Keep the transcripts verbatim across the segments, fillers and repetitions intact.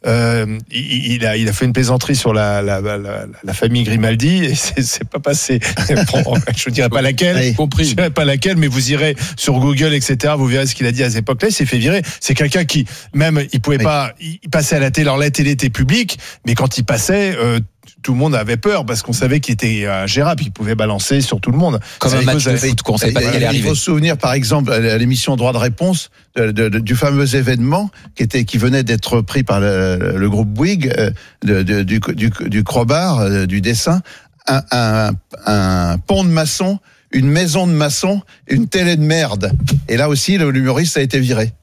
euh, il, il a il a fait une plaisanterie sur la la, la, la, la famille Grimaldi et c'est, c'est pas passé. Je ne dirais pas laquelle, Allez, je dirais pas laquelle, mais vous irez sur Google, et cetera. Vous verrez ce qu'il a dit à cette époque-là. Il s'est fait virer. C'est quelqu'un qui même il pouvait oui. pas, il passait à la télé. Alors la télé était publique, mais quand il passait. Euh, tout le monde avait peur parce qu'on savait qu'il était ingérable, il pouvait balancer sur tout le monde. Comme un match de foot, qu'on sait pas qu'il allait arriver. Il faut se souvenir, par exemple, à l'émission Droit de réponse, de, de, de, du fameux événement qui était, qui venait d'être pris par le, le groupe Bouygues, de, de, du, du, du crowbar, du dessin, un, un, un pont de maçon, une maison de maçon, une télé de merde. Et là aussi, l'humoriste a été viré.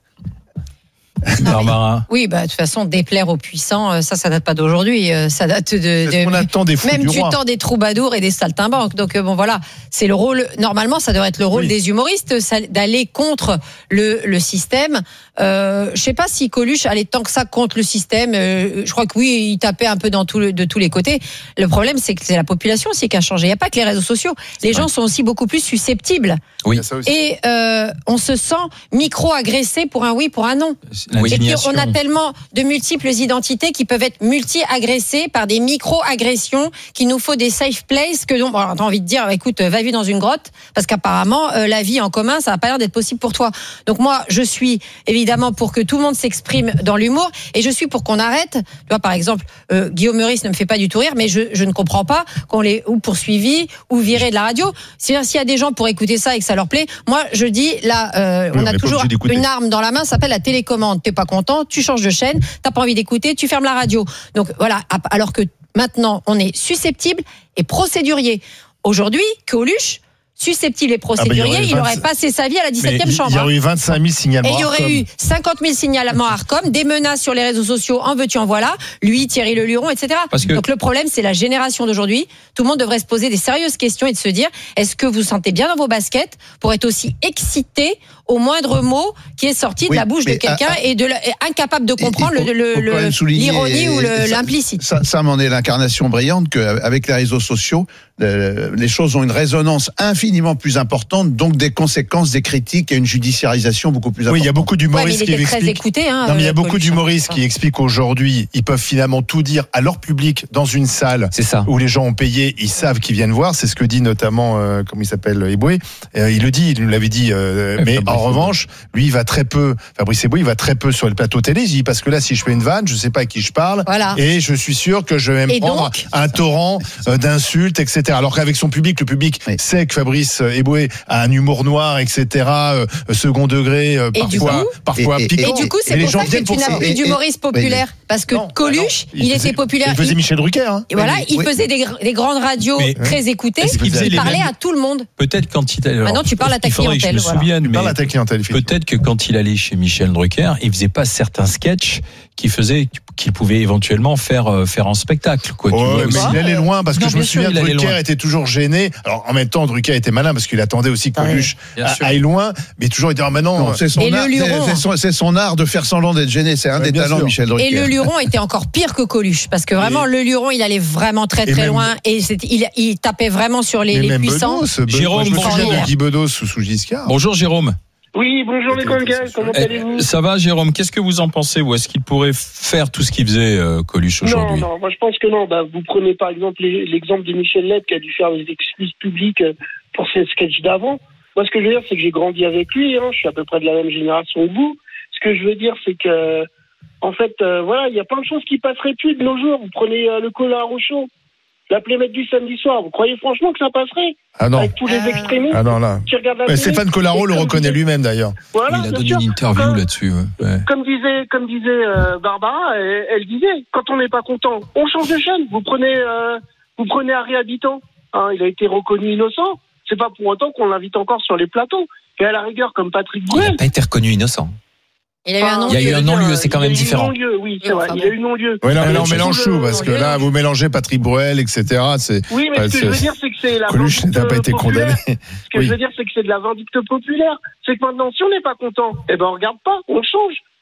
Barbara. Oui, bah de toute façon, déplaire aux puissants, ça, ça date pas d'aujourd'hui. Ça date de, de on attend des fous même du, du roi. temps des troubadours et des saltimbanques. Donc bon, voilà, c'est le rôle. Normalement, ça devrait être le rôle oui. des humoristes, d'aller contre le le système. Euh, je sais pas si Coluche allait tant que ça contre le système. Euh, je crois que oui, il tapait un peu dans tout le, de tous les côtés. Le problème, c'est que c'est la population aussi qui a changé. Il y a pas que les réseaux sociaux. Les gens sont aussi beaucoup plus susceptibles. Oui. Et euh, on se sent micro-agressé pour un oui, pour un non. Oui. Et puis on a tellement de multiples identités qui peuvent être multi-agressées par des micro-agressions, qu'il nous faut des safe places que donc, bon, t'as envie de dire, écoute, va vivre dans une grotte, parce qu'apparemment euh, la vie en commun, ça n'a pas l'air d'être possible pour toi. Donc moi, je suis évidemment pour que tout le monde s'exprime dans l'humour, et je suis pour qu'on arrête. Tu vois, par exemple, euh, Guillaume Meurice ne me fait pas du tout rire, mais je, je ne comprends pas qu'on les ou poursuivi ou viré de la radio. C'est-à-dire, s'il y a des gens pour écouter ça et que ça leur plaît, moi je dis là, euh, oui, on, on a toujours une arme dans la main, ça s'appelle la télécommande. T'es pas content, tu changes de chaîne, t'as pas envie d'écouter, tu fermes la radio. Donc voilà, alors que maintenant on est susceptible et procédurier. Aujourd'hui, Coluche, susceptible et procédurier, ah ben il, aurait il aurait passé sa vie à la dix-septième chambre. Il y aurait eu vingt-cinq mille signalements. Et il y aurait eu cinquante mille signalements Arcom, des menaces sur les réseaux sociaux, en veux-tu en voilà, lui, Thierry Leluron, et cetera. Que... Donc le problème, c'est la génération d'aujourd'hui. Tout le monde devrait se poser des sérieuses questions et de se dire, est-ce que vous sentez bien dans vos baskets pour être aussi excité au moindre mot qui est sorti oui, de la bouche de quelqu'un à, à, et de la, et incapable de comprendre faut, le, le, le, l'ironie et, ou le, ça, l'implicite. Ça, ça m'en est l'incarnation brillante qu'avec les réseaux sociaux, le, les choses ont une résonance infiniment plus importante, donc des conséquences, des critiques et une judiciarisation beaucoup plus importante. Oui, il y a beaucoup d'humoristes ouais, qui expliquent. Écouté, hein, non, mais il y a beaucoup Coluche, d'humoristes qui expliquent aujourd'hui, ils peuvent finalement tout dire à leur public dans une salle c'est ça. où les gens ont payé, ils savent qu'ils viennent voir. C'est ce que dit notamment, euh, comment il s'appelle, Eboué. Euh, il le dit, il nous l'avait dit. Euh, ouais, mais en Fabrice revanche, lui, il va très peu. Fabrice Eboué, il va très peu sur le plateau télé. Il dit parce que là, si je fais une vanne, je sais pas à qui je parle, voilà. et je suis sûr que je vais me et prendre donc, un torrent euh, d'insultes, et cetera. Alors qu'avec son public, le public oui. sait que Fabrice Eboué a un humour noir, et cetera. Euh, second degré, euh, parfois, coup, parfois et, piquant. Et du coup, c'est et pour ça que tu n'as plus d'humoriste populaire, oui, parce que non, Coluche, non, il, il faisait, était populaire. Il faisait Michel Drucker. Hein. Et voilà, oui, il oui. faisait des, des grandes radios mais, très oui. écoutées. Il, il parlait mêmes... à tout le monde. Peut-être quand il allait. Maintenant, tu parles à ta clientèle. Je me souviens, mais à ta clientèle. Peut-être que quand il allait chez Michel Drucker, il faisait pas certains sketchs qu'il faisait, qu'il pouvait éventuellement faire faire en spectacle. Quoi, ouais, mais il allait loin parce que non, je me souviens, sûr, Drucker était toujours gêné. Alors en même temps, Drucker était malin parce qu'il attendait aussi que Coluche aille loin, mais toujours il disait ah maintenant. Non, c'est son art, c'est son, c'est son art de faire semblant d'être gêné. C'est un ouais, des talents, sûr. Michel Drucker. Et le Luron était encore pire que Coluche parce que vraiment et... le Luron, il allait vraiment très très même... loin et il, il tapait vraiment sur les, les puissants. Bedos, Jérôme, je me souviens de Guy Bedos sous, sous Giscard. Bonjour Jérôme. Oui, bonjour les grands gars, comment allez-vous ? Ça va Jérôme, qu'est-ce que vous en pensez ? Ou est-ce qu'il pourrait faire tout ce qu'il faisait euh, Coluche aujourd'hui ? Non, non, moi je pense que non. Bah, vous prenez par exemple l'exemple de Michel Leb qui a dû faire des excuses publiques pour ses sketchs d'avant. Moi ce que je veux dire c'est que j'ai grandi avec lui, hein, je suis à peu près de la même génération que vous. Ce que je veux dire c'est que, en fait, euh, voilà, il y a plein de choses qui passeraient plus de nos jours. Vous prenez euh, le Collard au chaud, la Plémette du samedi soir, vous croyez franchement que ça passerait ? Ah non. Avec tous les extrémistes ah non, là. qui regardent la ouais, télé. Stéphane Collaro le reconnaît lui-même d'ailleurs. Voilà, il a donné sûr. une interview comme, là-dessus. Ouais. Ouais. Comme disait, comme disait euh, Barbara, elle, elle disait, quand on n'est pas content, on change de chaîne. Vous prenez, euh, vous prenez Harry Habitant. Hein, il a été reconnu innocent. C'est pas pour autant qu'on l'invite encore sur les plateaux. Et à la rigueur, comme Patrick Bruel. Il n'a pas été reconnu innocent. Il a eu un non-lieu. Il y a eu un non-lieu, c'est quand même différent. Il y a eu un non-lieu, oui, c'est vrai. Il y a eu non-lieu. Oui, non, mais là, on mélange tout, parce que là, vous mélangez Patrick Bruel, et cetera. C'est, oui, mais ce que je veux dire, c'est que c'est la Coluche n'a pas été condamné. Ce que je veux dire, c'est que c'est de la vindicte populaire. C'est que maintenant, si on n'est pas content, eh ben, on regarde pas, on change.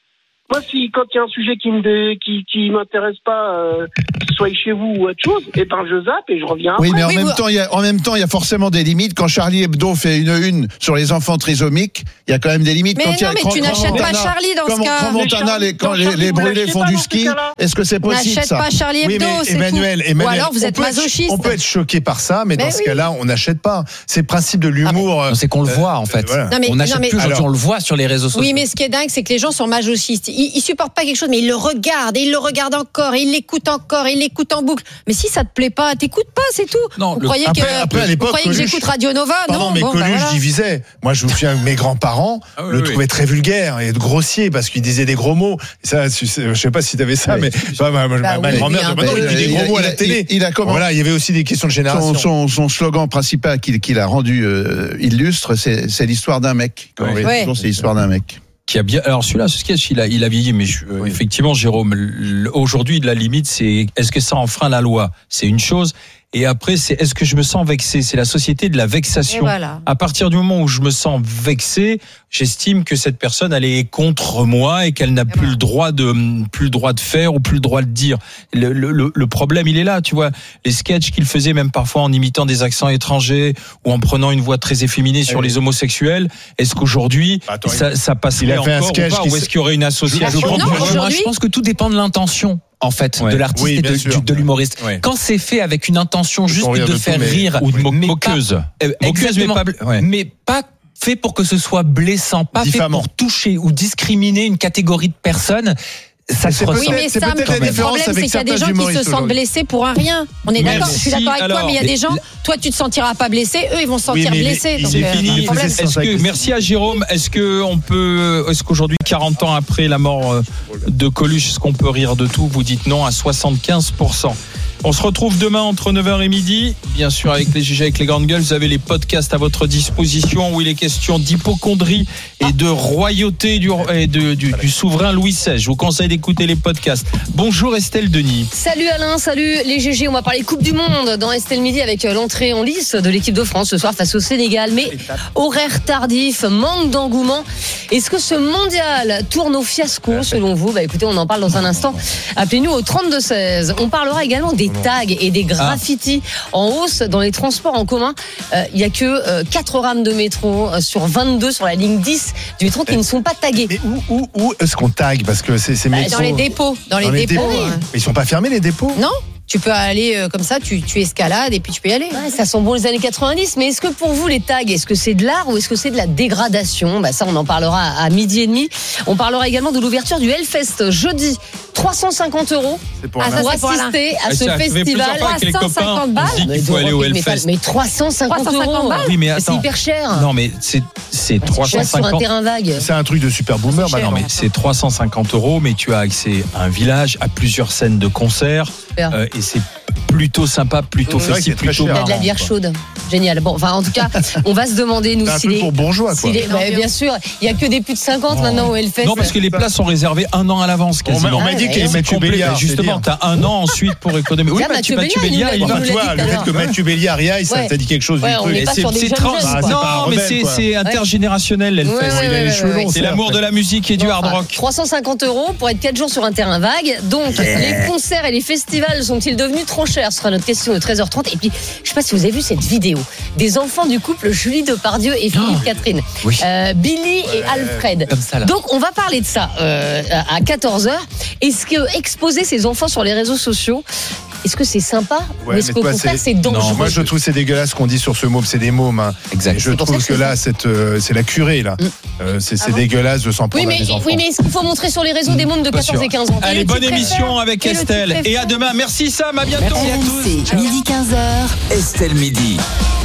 Moi, si quand il y a un sujet qui me dé, qui qui m'intéresse pas, euh, qu'il soit chez vous ou autre chose, et ben je zappe et je reviens. Oui, après. mais en oui, même vous... temps, il y a en même temps, il y a forcément des limites. Quand Charlie Hebdo fait une une sur les enfants trisomiques, il y a quand même des limites. Mais quand non, il y a, mais quand, tu quand n'achètes Montana, pas Charlie dans quand, ce cas. Quand Montana, Charlie, les, quand non, les, Charlie, les vous brûlés l'achetez font pas du dans ces ski, cas-là. est-ce que c'est possible N'achète ça pas Charlie Hebdo, Oui, mais c'est Emmanuel, tout. Emmanuel, Ou alors vous on êtes peut être- masochiste. On peut être choqué par ça, mais, Mais dans ce oui. cas-là, on n'achète pas. C'est le principe de l'humour. Non, c'est qu'on le euh, voit en fait. voilà. Non, mais- on n'achète non, mais- plus aujourd'hui, Alors- on le voit sur les réseaux sociaux. Oui, mais ce qui est dingue, c'est que les gens sont masochistes. Ils, ils supportent pas quelque chose, mais ils le regardent, et ils le regardent encore, et ils l'écoutent encore, et ils l'écoutent en boucle. Mais si ça te plaît pas, t'écoutes pas, c'est tout. Non, vous le- croyez Après- que, après, à vous l'époque, croyez que Coluche- j'écoute Radio Nova? Pardon, non, mais bon, bah Coluche voilà. divisait. Moi, je me souviens, mes grands-parents Ah oui, le oui. trouvaient très vulgaire et grossier parce qu'ils disaient des gros mots. Et ça, tu sais, je sais pas si tu avais ça, Oui. mais bah, ma, ma- Bah ma oui, grand-mère, oui, un bah non, peu. il dit des Il gros a- mots à il la a- télé. il a comment- Voilà, il y avait aussi des questions de génération. son, son, son slogan principal qu'il qu'il a rendu euh, illustre, c'est c'est l'histoire d'un mec. Quand Oui. il fait toujours, c'est l'histoire d'un mec. Qui a bien. Alors celui-là, ce sketch, il a, il a vieilli, mais je- euh, Oui. effectivement, Jérôme, l- aujourd'hui, la limite, c'est est-ce que ça enfreint la loi? C'est une chose. Et après, c'est est-ce que je me sens vexé? C'est la société de la Et vexation. voilà. À partir du moment où je me sens vexé, j'estime que cette personne elle est contre moi et qu'elle n'a plus voilà. le droit de plus le droit de faire ou plus le droit de dire. Le, le, le problème il est là, tu vois. Les sketchs qu'il faisait même parfois en imitant des accents étrangers ou en prenant une voix très efféminée sur oui. les homosexuels. Est-ce qu'aujourd'hui Attends, ça, ça passerait il a fait un encore sketch ou pas, qui ou est-ce qu'il y aurait une association? Je pense Non, que- Moi, aujourd'hui- je pense que tout dépend de l'intention. En fait, Ouais. de l'artiste Oui, et bien de, sûr. du- de l'humoriste. Ouais. Quand c'est fait avec une intention juste rire de, de tout, faire mais- rire, Ou de mo- mais moqueuse. pas- euh, Moqueuse, mais exactement. pas bl- ouais. mais pas fait pour que ce soit blessant, pas Diffamant. fait pour toucher ou discriminer une catégorie de personnes. Ça se c'est ressent. Oui, mais c'est Sam, peut-être la le différence problème, c'est avec qu'il y a des certains gens qui humoristes se sentent aujourd'hui. blessés pour un rien. On est Merci. d'accord, je suis d'accord avec toi, Alors, mais il y a mais- des gens, toi, tu te sentiras pas blessé, eux, ils vont se Oui, sentir mais il est- blessés. il donc, est euh, fini, pas de il problème. faisait Est-ce que, merci à Jérôme. Est-ce que on peut, est-ce qu'aujourd'hui, quarante ans après la mort euh, de Coluche, est-ce qu'on peut rire de tout? Vous dites non à soixante-quinze pour cent. On se retrouve demain entre neuf heures et midi. Bien sûr, avec les G G, avec les grandes gueules, vous avez les podcasts à votre disposition où il est question d'hypocondrie et de royauté du, et de- du, du souverain Louis seize. Je vous conseille d'écouter les podcasts. Bonjour Estelle Denis. Salut Alain, salut les G G. On va parler Coupe du Monde dans Estelle Midi avec l'entrée en lice de l'équipe de France ce soir face au Sénégal. Mais horaire tardif, manque d'engouement. Est-ce que ce mondial tourne au fiasco selon vous? Bah écoutez, on en parle dans un instant. Appelez-nous au trente-deux seize. On parlera également des tags et des graffitis en hausse dans les transports en commun. Euh, Il y a que euh, quatre rames de métro euh, sur vingt-deux sur la ligne dix du métro qui ne sont pas taguées. Mais où, où, où est-ce qu'on tag? Parce que c'est c'est Bah, métro- dans les dépôts. Dans, les, dépôts. Mais hein. ils sont pas fermés les dépôts? Non, tu peux aller euh, comme ça, tu, tu escalades et puis tu peux y aller. Ouais, ça sent bon les années quatre-vingt-dix, mais est-ce que pour vous les tags, est-ce que c'est de l'art ou est-ce que c'est de la dégradation? Bah ça on en parlera à midi et demi. On parlera également de l'ouverture du Hellfest jeudi, trois cent cinquante euros C'est pour Ah, Alain. ça, pour c'est pour Alain. assister à Et ce ça fait plusieurs festival. fois avec les trois cent copains, cinquante on balles. se dit qu'il faut aller au mais, Hellfest. mais trois cent cinquante trois cent cinquante euros. balles. Oui, mais Mais c'est attends. hyper cher. Non, mais c'est c'est C'est cher sur un trois cent cinquante. terrain vague. C'est un truc de super boomer C'est cher. Non, maintenant. mais c'est trois cent cinquante euros, mais tu as accès à un village, à plusieurs scènes de concert, Super. euh, et c'est plutôt sympa, plutôt C'est vrai festif, que c'est très plutôt cher. Il y a de la marrant, bière quoi. chaude. Génial. Bon, enfin, en tout cas, on va se demander, nous, C'est un s'il peu est. pour bourgeois, quoi. s'il est- bah, bien sûr, il n'y a que des plus de cinquante maintenant au Hellfest. Non, parce que les places sont réservées un an à l'avance, On m'a quasiment. on m'a dit Ouais, qu'il y avait ouais. Mathieu Complet. Béliard. Bah, justement, c'est t'as un an ensuite pour économiser. Oui, Là, Mathieu, Mathieu Mathieu Béliard, Béliard, il il nous va. l'a dire. dit Enfin, tout toi, à le l'heure. fait que Mathieu Béliard y aille, ça Ouais. t'a dit quelque chose Ouais, du on truc. n'est pas c'est- sur des c'est jeunes trans- jeunes, Ah, quoi. c'est pas un Non, mais rebelle, c'est quoi. c'est intergénérationnel, Ouais, l'Hellfest. ouais, Il a ouais, les cheveux ouais, longs. ouais. C'est l'amour de la musique et du Bon, hard enfin, rock. trois cent cinquante euros pour être quatre jours sur un terrain vague. Donc, les concerts et les festivals sont-ils devenus trop chers? Ce sera notre question de treize heures trente. Et puis, je ne sais pas si vous avez vu cette vidéo des enfants du couple Julie Depardieu et Philippe Catherine. Oui. Euh, Billy et Alfred. Comme ça, là. Donc, on va parler de ça euh, à quatorze heures. Est-ce que exposer ses enfants sur les réseaux sociaux, est-ce que c'est sympa ou Ouais, est-ce mais qu'au toi, contraire c'est- c'est dangereux? Non, moi je trouve c'est dégueulasse ce qu'on dit sur ce môme, c'est des mômes. Hein. Exact. Et je C'est pour trouve ça que, que je là, cette, euh, c'est la curée là. Mm. Euh, c'est c'est Ah bon dégueulasse de s'en Oui, prendre mais, à des enfants. oui, mais est-ce qu'il faut montrer sur les réseaux des mômes de Pas quatorze sûr. et quinze ans? Allez, le bonne tu émission préfères avec Quel le tu Estelle. préfères Et à demain. Merci Sam, à bientôt. Merci à R M C, midi quinze heures. Estelle Midi.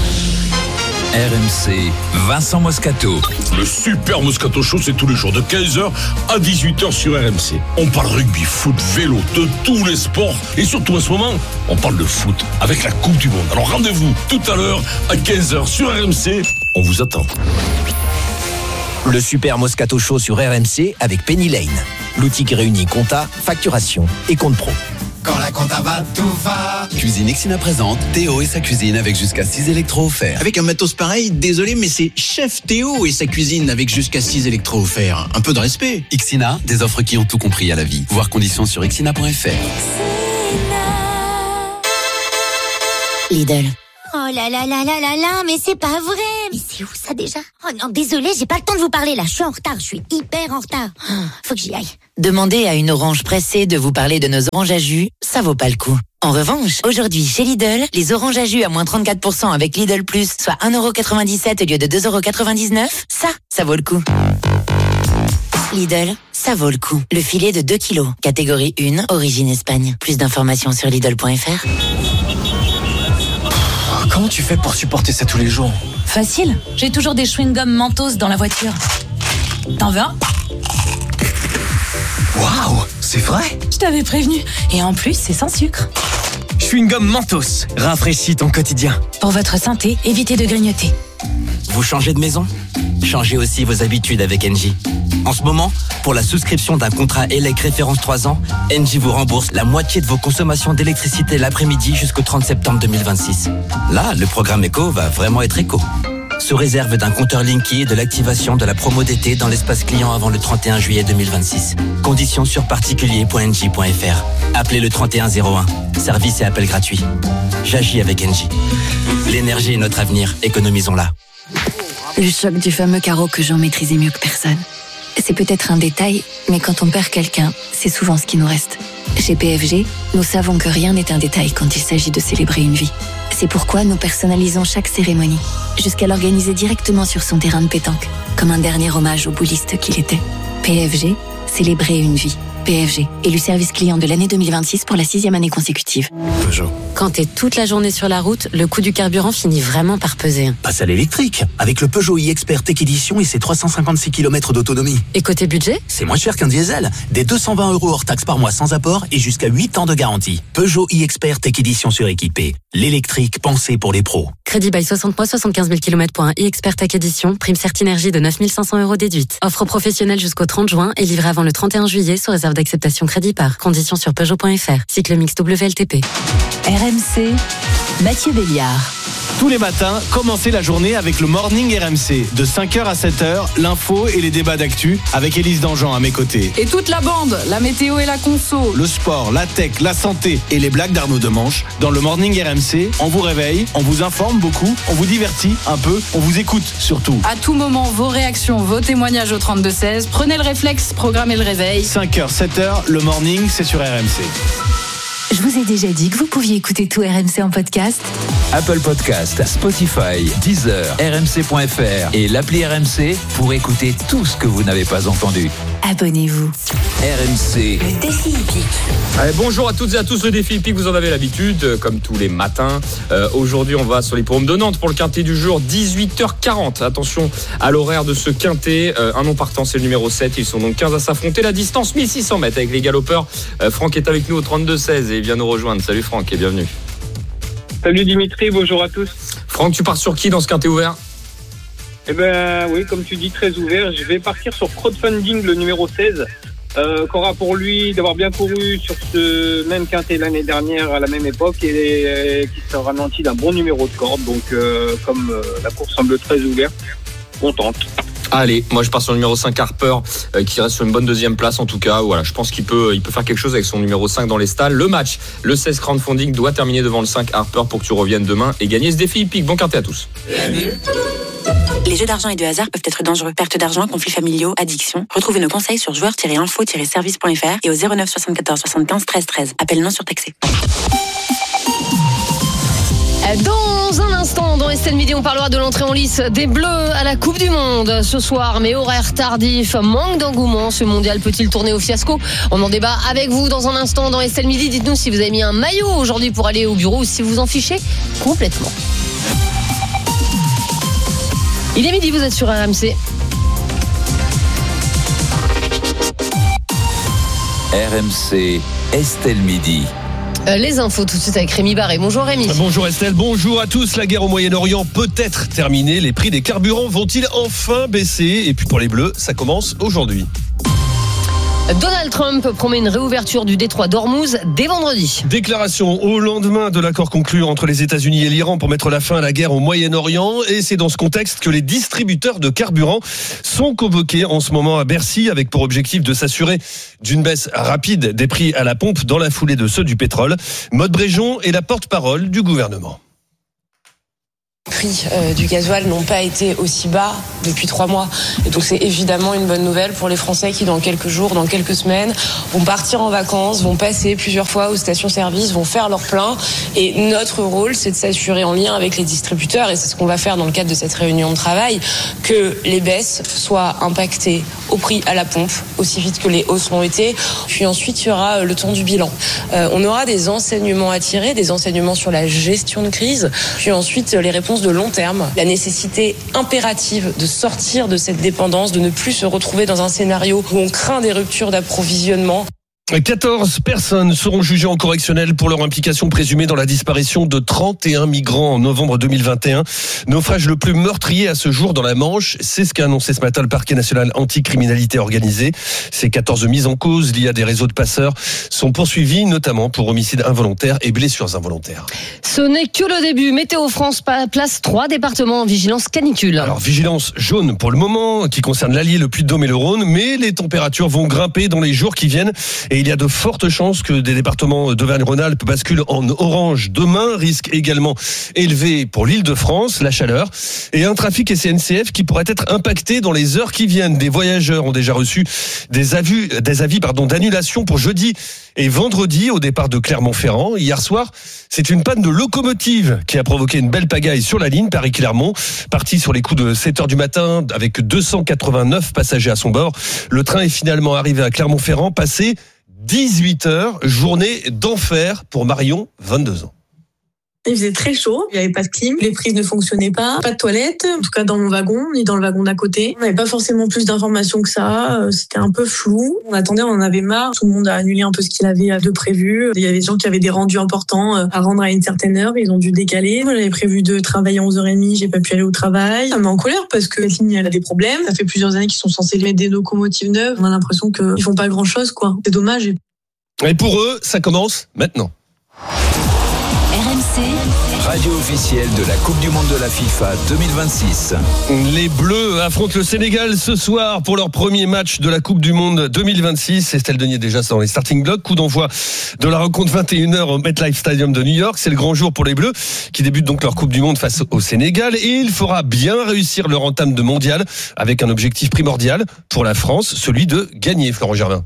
R M C, Vincent Moscato. Le Super Moscato Show, c'est tous les jours de quinze heures à dix-huit heures sur R M C. On parle rugby, foot, vélo, de tous les sports. Et surtout, en ce moment, on parle de foot avec la Coupe du Monde. Alors rendez-vous tout à l'heure à quinze heures sur R M C. On vous attend. Le Super Moscato Show sur R M C avec Penny Lane. L'outil qui réunit compta, facturation et compte pro. Quand la compta va, tout va. Cuisine Ixina présente Théo et sa cuisine avec jusqu'à six électros offerts. Avec un matos pareil, désolé, mais c'est Chef Théo et sa cuisine avec jusqu'à six électros offerts. Un peu de respect. Ixina, des offres qui ont tout compris à la vie. Voir conditions sur ixina point f r. Lidl. Oh là là là là là là, mais c'est pas vrai. Mais c'est où ça déjà? Oh non, désolé, j'ai pas le temps de vous parler là. Je suis en retard, je suis hyper en retard. Oh, faut que j'y aille. Demandez à une orange pressée de vous parler de nos oranges à jus, ça vaut pas le coup. En revanche, aujourd'hui chez Lidl, les oranges à jus à moins trente-quatre pour cent avec Lidl Plus, soit un euro quatre-vingt-dix-sept au lieu de deux euros quatre-vingt-dix-neuf, ça, ça vaut le coup. Lidl, ça vaut le coup. Le filet de deux kilos, catégorie un, origine Espagne. Plus d'informations sur Lidl point f r. Comment tu fais pour supporter ça tous les jours? Facile, j'ai toujours des chewing-gums Mentos dans la voiture. T'en veux un? Waouh, c'est vrai? Je t'avais prévenu. Et en plus, c'est sans sucre. Chewing-gum Mentos, rafraîchis ton quotidien. Pour votre santé, évitez de grignoter. Vous changez de maison? Changez aussi vos habitudes avec Engie. En ce moment, pour la souscription d'un contrat E L E C référence trois ans, Engie vous rembourse la moitié de vos consommations d'électricité l'après-midi jusqu'au trente septembre deux mille vingt-six. Là, le programme éco va vraiment être éco. Sous réserve d'un compteur Linky et de l'activation de la promo d'été dans l'espace client avant le trente et un juillet deux mille vingt-six. Conditions sur particulier point engie point f r. Appelez le trente et un zéro un. Service et appel gratuit. J'agis avec Engie. L'énergie est notre avenir. Économisons-la. Le choc du fameux carreau que j'en maîtrisais mieux que personne. C'est peut-être un détail, mais quand on perd quelqu'un, c'est souvent ce qui nous reste. Chez P F G, nous savons que rien n'est un détail quand il s'agit de célébrer une vie. C'est pourquoi nous personnalisons chaque cérémonie, jusqu'à l'organiser directement sur son terrain de pétanque, comme un dernier hommage au bouliste qu'il était. P F G, célébrer une vie. P F G, élu service client de l'année deux mille vingt-six pour la sixième année consécutive. Peugeot. Quand t'es toute la journée sur la route, le coût du carburant finit vraiment par peser. Passe à l'électrique, avec le Peugeot e-Expert Tech Edition et ses trois cent cinquante-six kilomètres d'autonomie. Et côté budget? C'est moins cher qu'un diesel. Des deux cent vingt euros hors taxe par mois sans apport et jusqu'à huit ans de garantie. Peugeot e-Expert Tech Edition suréquipé. L'électrique pensé pour les pros. Crédit bail soixante mois, soixante-quinze mille kilomètres pour un e-Expert Tech Edition. Prime Certinergie de neuf mille cinq cents euros déduite. Offre professionnelle jusqu'au trente juin et livrée avant le trente et un juillet sous réserve d'acceptation crédit par. Conditions sur Peugeot point f r. Cycle mix W L T P. R M C, Mathieu Béliard. Tous les matins, commencez la journée avec le Morning R M C. De cinq heures à sept heures, l'info et les débats d'actu avec Élise Dangean à mes côtés. Et toute la bande, la météo et la conso. Le sport, la tech, la santé et les blagues d'Arnaud Demanche. Dans le Morning R M C, on vous réveille, on vous informe beaucoup, on vous divertit un peu, on vous écoute surtout. À tout moment, vos réactions, vos témoignages au trente-deux seize. Prenez le réflexe, programmez le réveil. cinq heures, sept heures, le Morning, c'est sur R M C. Je vous ai déjà dit que vous pouviez écouter tout R M C en podcast. Apple Podcast, Spotify, Deezer, R M C point F R et l'appli R M C pour écouter tout ce que vous n'avez pas entendu. Abonnez-vous. R M C. Le défi hippique. Allez, bonjour à toutes et à tous, le défi hippique, vous en avez l'habitude, euh, comme tous les matins. Euh, aujourd'hui, on va sur l'hippodrome de Nantes pour le quintet du jour, dix-huit heures quarante. Attention à l'horaire de ce quintet. Euh, un nom partant, c'est le numéro sept. Ils sont donc quinze à s'affronter. La distance, mille six cents mètres avec les galopeurs. Euh, Franck est avec nous au trente-deux seize et il vient nous rejoindre. Salut Franck et bienvenue. Salut Dimitri, bonjour à tous. Franck, tu pars sur qui dans ce quintet ouvert ? Eh ben oui, comme tu dis, très ouvert. Je vais partir sur Crowdfunding, le numéro seize. Euh, qu'aura pour lui d'avoir bien couru sur ce même quintet l'année dernière à la même époque et euh, qui sera nanti d'un bon numéro de corde. Donc euh, comme euh, la course semble très ouverte, on tente. Allez, moi je pars sur le numéro cinq Harper euh, qui reste sur une bonne deuxième place en tout cas. Voilà, je pense qu'il peut, il peut faire quelque chose avec son numéro cinq dans les stalles. Le match, le seize Crowdfunding doit terminer devant le cinq Harper pour que tu reviennes demain et gagner ce défi hippique. Bon quintet à tous. Les jeux d'argent et de hasard peuvent être dangereux. Perte d'argent, conflits familiaux, addiction. Retrouvez nos conseils sur joueurs tiret info tiret service point f r et au zéro neuf soixante-quatorze soixante-quinze treize treize. Appel non surtaxé. Dans un instant, dans Estelle Midi, on parlera de l'entrée en lice des Bleus à la Coupe du Monde ce soir, mais horaire tardif, manque d'engouement. Ce mondial peut-il tourner au fiasco? On en débat avec vous dans un instant dans Estelle Midi. Dites-nous si vous avez mis un maillot aujourd'hui pour aller au bureau ou si vous en fichez complètement. Il est midi, vous êtes sur R M C. R M C, Estelle Midi. Euh, les infos tout de suite avec Rémi Barré. Bonjour Rémi. Bonjour Estelle, bonjour à tous. La guerre au Moyen-Orient peut-être terminée. Les prix des carburants vont-ils enfin baisser? Et puis pour les Bleus, ça commence aujourd'hui. Donald Trump promet une réouverture du détroit d'Ormuz dès vendredi. Déclaration au lendemain de l'accord conclu entre les États-Unis et l'Iran pour mettre la fin à la guerre au Moyen-Orient. Et c'est dans ce contexte que les distributeurs de carburant sont convoqués en ce moment à Bercy avec pour objectif de s'assurer d'une baisse rapide des prix à la pompe dans la foulée de ceux du pétrole. Maude Bréjon est la porte-parole du gouvernement. Les prix euh, du gasoil n'ont pas été aussi bas depuis trois mois. Et donc c'est évidemment une bonne nouvelle pour les Français qui dans quelques jours, dans quelques semaines, vont partir en vacances, vont passer plusieurs fois aux stations-service, vont faire leur plein. Et notre rôle, c'est de s'assurer en lien avec les distributeurs, et c'est ce qu'on va faire dans le cadre de cette réunion de travail, que les baisses soient impactées au prix à la pompe aussi vite que les hausses l'ont été. Puis ensuite, il y aura le temps du bilan. Euh, on aura des enseignements à tirer, des enseignements sur la gestion de crise, puis ensuite les réponses de long terme, la nécessité impérative de sortir de cette dépendance, de ne plus se retrouver dans un scénario où on craint des ruptures d'approvisionnement. quatorze personnes seront jugées en correctionnel pour leur implication présumée dans la disparition de trente et un migrants en novembre deux mille vingt et un. Naufrage le plus meurtrier à ce jour dans la Manche. C'est ce qu'a annoncé ce matin le parquet national anti-criminalité organisée. Ces quatorze mises en cause liées à des réseaux de passeurs sont poursuivies notamment pour homicide involontaire et blessures involontaires. Ce n'est que le début. Météo France place trois départements en vigilance canicule. Alors vigilance jaune pour le moment qui concerne l'Allier, le Puy-de-Dôme et le Rhône, mais les températures vont grimper dans les jours qui viennent et il y a de fortes chances que des départements d'Auvergne-Rhône-Alpes basculent en orange demain. Risque également élevé pour l'Île-de-France, la chaleur et un trafic S N C F qui pourrait être impacté dans les heures qui viennent. Des voyageurs ont déjà reçu des avis, des avis pardon, d'annulation pour jeudi et vendredi au départ de Clermont-Ferrand. Hier soir, c'est une panne de locomotive qui a provoqué une belle pagaille sur la ligne Paris-Clermont. Parti sur les coups de sept heures du matin avec deux cent quatre-vingt-neuf passagers à son bord. Le train est finalement arrivé à Clermont-Ferrand, passé dix-huit heures, journée d'enfer pour Marion, vingt-deux ans. Il faisait très chaud, il n'y avait pas de clim, les prises ne fonctionnaient pas, pas de toilette, en tout cas dans mon wagon, ni dans le wagon d'à côté. On n'avait pas forcément plus d'informations que ça, c'était un peu flou. On attendait, on en avait marre, tout le monde a annulé un peu ce qu'il avait de prévu. Il y avait des gens qui avaient des rendus importants à rendre à une certaine heure, ils ont dû décaler. Moi j'avais prévu de travailler à onze heures trente, j'ai pas pu aller au travail. Ça me met en colère parce que la ligne elle a des problèmes. Ça fait plusieurs années qu'ils sont censés mettre des locomotives neuves. On a l'impression qu'ils font pas grand chose, quoi. C'est dommage. Et pour eux, ça commence maintenant. R M C, radio officielle de la Coupe du Monde de la FIFA deux mille vingt-six. Les Bleus affrontent le Sénégal ce soir pour leur premier match de la Coupe du Monde deux mille vingt-six. Estelle Denier déjà dans les starting blocks. Coup d'envoi de la rencontre vingt et une heures au MetLife Stadium de New York. C'est le grand jour pour les Bleus qui débutent donc leur Coupe du Monde face au Sénégal. Et il faudra bien réussir leur entame de mondial avec un objectif primordial pour la France, celui de gagner, Florent Germain.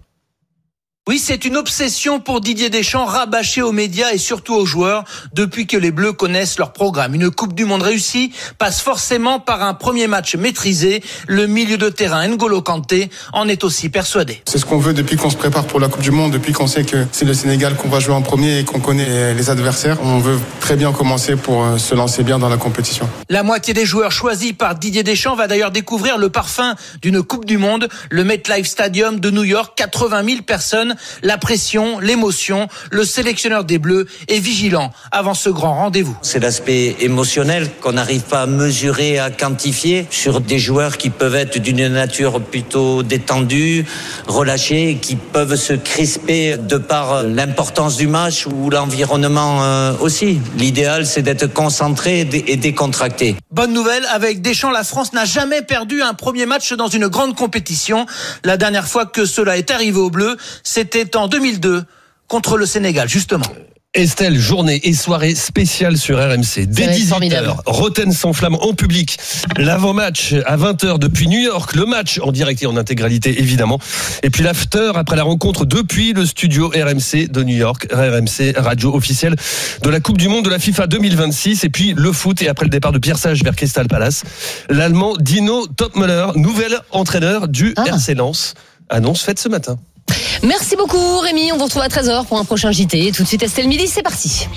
Oui, c'est une obsession pour Didier Deschamps, rabâché aux médias et surtout aux joueurs depuis que les Bleus connaissent leur programme. Une Coupe du Monde réussie passe forcément par un premier match maîtrisé. Le milieu de terrain N'Golo Kanté en est aussi persuadé. C'est ce qu'on veut depuis qu'on se prépare pour la Coupe du Monde, depuis qu'on sait que c'est le Sénégal qu'on va jouer en premier et qu'on connaît les adversaires. On veut très bien commencer pour se lancer bien dans la compétition. La moitié des joueurs choisis par Didier Deschamps va d'ailleurs découvrir le parfum d'une Coupe du Monde. Le MetLife Stadium de New York, quatre-vingt mille personnes. La pression, l'émotion, le sélectionneur des Bleus est vigilant avant ce grand rendez-vous. C'est l'aspect émotionnel qu'on n'arrive pas à mesurer, à quantifier sur des joueurs qui peuvent être d'une nature plutôt détendue, relâchés, qui peuvent se crisper de par l'importance du match ou l'environnement aussi. L'idéal, c'est d'être concentré et décontracté. Bonne nouvelle, avec Deschamps, la France n'a jamais perdu un premier match dans une grande compétition. La dernière fois que cela est arrivé aux Bleus, c'était en deux mille deux contre le Sénégal, justement. Estelle, journée et soirée spéciale sur R M C. Dès dix-huit heures, Roten s'enflamme en public. L'avant-match à vingt heures depuis New York. Le match en direct et en intégralité, évidemment. Et puis l'after après la rencontre depuis le studio R M C de New York. R M C, radio officielle de la Coupe du Monde de la FIFA deux mille vingt-six. Et puis le foot et après le départ de Pierre Sage vers Crystal Palace. L'Allemand Dino Topmöller, nouvel entraîneur du ah. R C Lens. Annonce faite ce matin. Merci beaucoup Rémi, on vous retrouve à treize heures pour un prochain J T. Tout de suite Estelle Midi, c'est parti.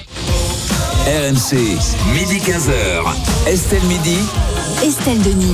R M C, midi quinze heures. Estelle Midi, Estelle Denis.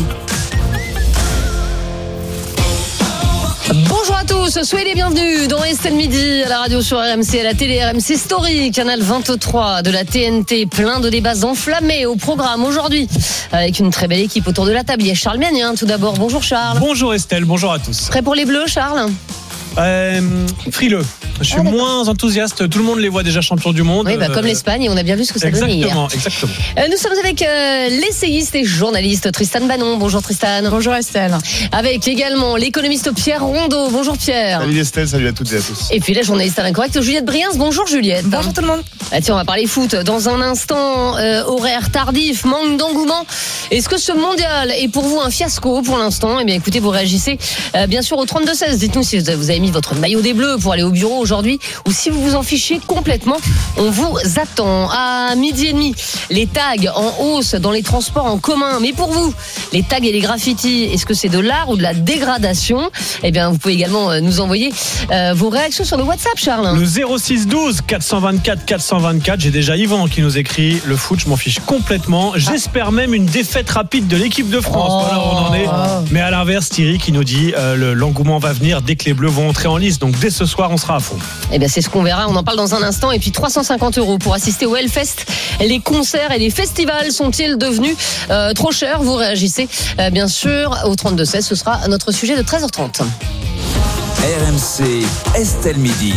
Bonjour à tous, soyez les bienvenus dans Estelle Midi, à la radio sur R M C, à la télé R M C Story, canal vingt-trois de la T N T, plein de débats enflammés au programme aujourd'hui, avec une très belle équipe autour de la table. Il y a Charles Mianin tout d'abord, bonjour Charles. Bonjour Estelle, bonjour à tous. Prêt pour les Bleus Charles ? euh, Frileux. Je suis ah, moins enthousiaste. Tout le monde les voit déjà champions du monde. Oui, bah, comme euh... l'Espagne, et on a bien vu ce que ça donnait hier. Exactement, exactement. Euh, nous sommes avec euh, l'essayiste et journaliste Tristan Banon. Bonjour Tristan. Bonjour Estelle. Avec également l'économiste Pierre Rondeau. Bonjour Pierre. Salut Estelle, salut à toutes et à tous. Et puis la journaliste incorrecte Juliette Briens. Bonjour Juliette. Bonjour tout le monde. Ah, tiens, on va parler foot dans un instant. Euh, horaire tardif, manque d'engouement. Est-ce que ce mondial est pour vous un fiasco pour l'instant? Eh bien écoutez, vous réagissez euh, bien sûr au trente-deux seize. Dites-nous si vous avez mis votre maillot des Bleus pour aller au bureau aujourd'hui ou si vous vous en fichez complètement. On vous attend. À midi et demi, les tags en hausse dans les transports en commun. Mais pour vous, les tags et les graffitis, est-ce que c'est de l'art ou de la dégradation? Eh bien, vous pouvez également nous envoyer euh, vos réactions sur le WhatsApp, Charles. Le zéro six douze quatre cent vingt-quatre quatre cent vingt-quatre. J'ai déjà Yvan qui nous écrit: le foot, je m'en fiche complètement. J'espère même une défaite rapide de l'équipe de France. Oh. Voilà où on en est. Mais à l'inverse, Thierry qui nous dit euh, le, l'engouement va venir dès que les Bleus vont entrer en lice. Donc dès ce soir, on sera à fond. Eh bien, c'est ce qu'on verra. On en parle dans un instant. Et puis trois cent cinquante euros pour assister au Hellfest. Les concerts et les festivals sont-ils devenus euh, trop chers? Vous réagissez euh, bien sûr au trente-deux seize. Ce sera notre sujet de treize heures trente. R M C, Estelle Midi.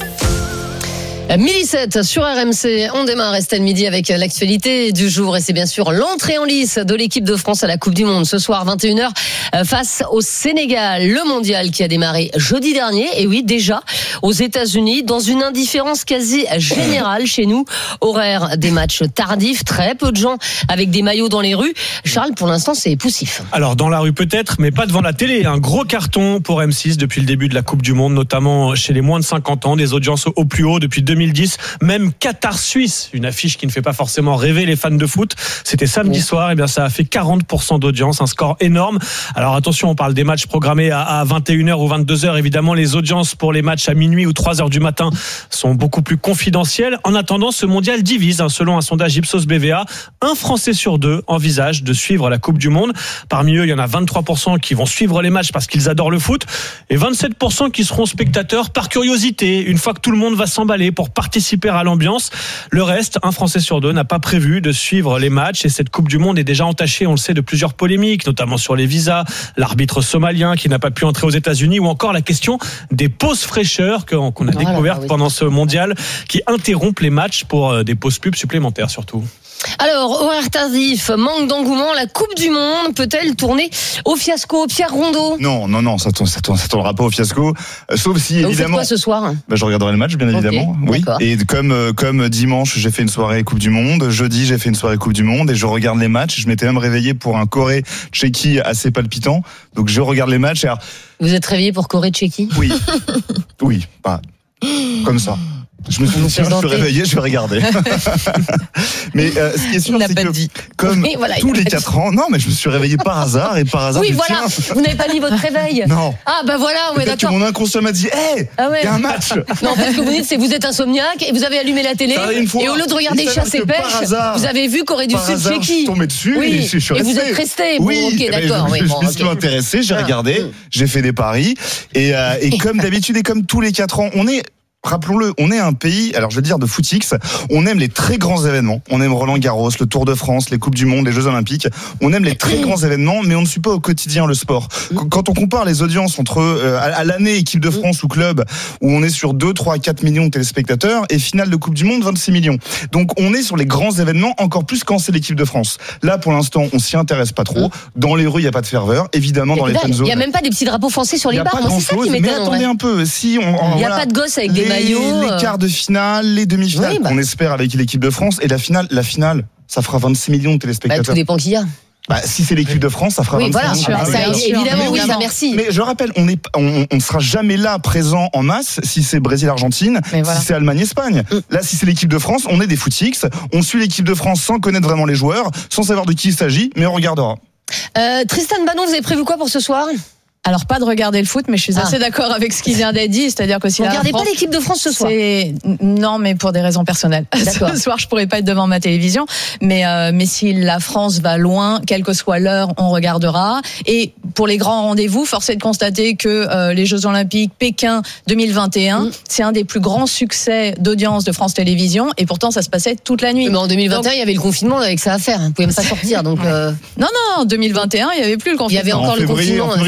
Midi sept sur R M C, on démarre Estelle Midi avec l'actualité du jour et c'est bien sûr l'entrée en lice de l'équipe de France à la Coupe du Monde ce soir vingt et une heures face au Sénégal. Le mondial qui a démarré jeudi dernier et oui déjà aux États-Unis dans une indifférence quasi générale chez nous. Horaire des matchs tardifs, très peu de gens avec des maillots dans les rues. Charles, pour l'instant c'est poussif. Alors dans la rue peut-être, mais pas devant la télé. Un gros carton pour M six depuis le début de la Coupe du Monde, notamment chez les moins de cinquante ans, des audiences au plus haut depuis deux mille dix, même Qatar-Suisse, une affiche qui ne fait pas forcément rêver les fans de foot. C'était samedi oui. soir, et bien ça a fait quarante pour cent d'audience, un score énorme. Alors attention, on parle des matchs programmés à vingt et une heures ou vingt-deux heures. Évidemment, les audiences pour les matchs à minuit ou trois heures du matin sont beaucoup plus confidentielles. En attendant, ce mondial divise, selon un sondage Ipsos B V A, un Français sur deux envisage de suivre la Coupe du Monde. Parmi eux, il y en a vingt-trois pour cent qui vont suivre les matchs parce qu'ils adorent le foot et vingt-sept pour cent qui seront spectateurs par curiosité, une fois que tout le monde va s'emballer pour participer à l'ambiance. Le reste, un Français sur deux n'a pas prévu de suivre les matchs et cette Coupe du Monde est déjà entachée, on le sait, de plusieurs polémiques, notamment sur les visas, l'arbitre somalien qui n'a pas pu entrer aux États-Unis ou encore la question des pauses fraîcheurs qu'on a voilà, découvertes bah oui. pendant ce mondial qui interrompent les matchs pour des pauses pubs supplémentaires surtout. Alors, horaire tardif, manque d'engouement, la Coupe du Monde peut-elle tourner au fiasco? Pierre Rondeau? Non, non, non, ça tourne, ça tourne, ça tournera pas au fiasco, euh, sauf si évidemment. Vous faites quoi ce soir? Bah, je regarderai le match, bien évidemment. Okay, oui. D'accord. Et comme euh, comme dimanche, j'ai fait une soirée Coupe du Monde, jeudi j'ai fait une soirée Coupe du Monde et je regarde les matchs. Je m'étais même réveillé pour un Corée-Tchéquie assez palpitant, donc je regarde les matchs. Et alors... Vous êtes réveillé pour Corée-Tchéquie? Oui, oui, pas comme ça. Je me suis dit, je suis réveillé, je vais regarder. Mais euh, ce qui est sûr, c'est que dit. comme oui, voilà, tous les quatre ans, non, mais je me suis réveillé par hasard et par hasard. Oui, voilà. Tiens. Vous n'avez pas mis votre réveil. Non. Ah bah voilà, ouais, d'accord. Que mon inconscient m'a dit, hé, hey, ah ouais. y a un match. Non, parce que vous dites, c'est vous êtes insomniaque et vous avez allumé la télé et au lieu de regarder chasse et pêche, hasard, vous avez vu Corée du Sud Tchéquie. Je suis tombé dessus oui. et je suis resté. Et vous êtes resté. Oui. Bon, ok, d'accord. Je, oui, je, bon, je me suis okay. intéressé, j'ai ah. regardé, j'ai fait des paris et, euh, et comme d'habitude et comme tous les quatre ans, on est rappelons-le, on est un pays, alors je veux dire de footix, on aime les très grands événements. On aime Roland-Garros, le Tour de France, les Coupes du Monde, les Jeux Olympiques. On aime les très grands événements, mais on ne suit pas au quotidien le sport. Quand on compare les audiences entre euh, à l'année équipe de France ou club, où on est sur deux, trois, quatre millions de téléspectateurs, et finale de Coupe du Monde, vingt-six millions. Donc on est sur les grands événements, encore plus quand c'est l'équipe de France. Là, pour l'instant, on s'y intéresse pas trop. Dans les rues, il n'y a pas de ferveur. Évidemment, dans les fan zones. Il n'y a même pas des petits drapeaux français sur les bars. Moi, c'est ça qui m'étonne. Mais attendez un peu. Si on, il n'y a pas de gosses avec des Les, les quarts de finale, les demi-finales, oui, bah. qu'on espère avec l'équipe de France, et la finale, la finale, ça fera vingt-six millions de téléspectateurs. Bah, tout dépend qui y a. Bah, si c'est l'équipe de France, ça fera oui, vingt-cinq voilà, millions. bah, ça, évidemment, oui, ça, merci. Mais je rappelle, on est, on, on sera jamais là présent en masse si c'est Brésil-Argentine, voilà. si c'est Allemagne-Espagne. Mm. Là, si c'est l'équipe de France, on est des footix, on suit l'équipe de France sans connaître vraiment les joueurs, sans savoir de qui il s'agit, mais on regardera. Euh, Tristan Banon, vous avez prévu quoi pour ce soir? Alors pas de regarder le foot, mais je suis ah. assez d'accord avec ce qui vient d'être dit, c'est-à-dire que si vous la regardez France, pas l'équipe de France ce soir. C'est... Non, mais pour des raisons personnelles. D'accord. Ce soir, je pourrais pas être devant ma télévision, mais euh, mais si la France va loin, quelle que soit l'heure, on regardera. Et pour les grands rendez-vous, force est de constater que euh, les Jeux Olympiques Pékin deux mille vingt et un, mmh. c'est un des plus grands succès d'audience de France Télévisions, et pourtant ça se passait toute la nuit. Mais en deux mille vingt et un, donc, il y avait le confinement avec ça à faire. Vous pouvez même pas sortir, donc. Euh... Non, non, en deux mille vingt et un, il y avait plus le confinement. Il y avait encore en février, le confinement. En février deux mille vingt et un,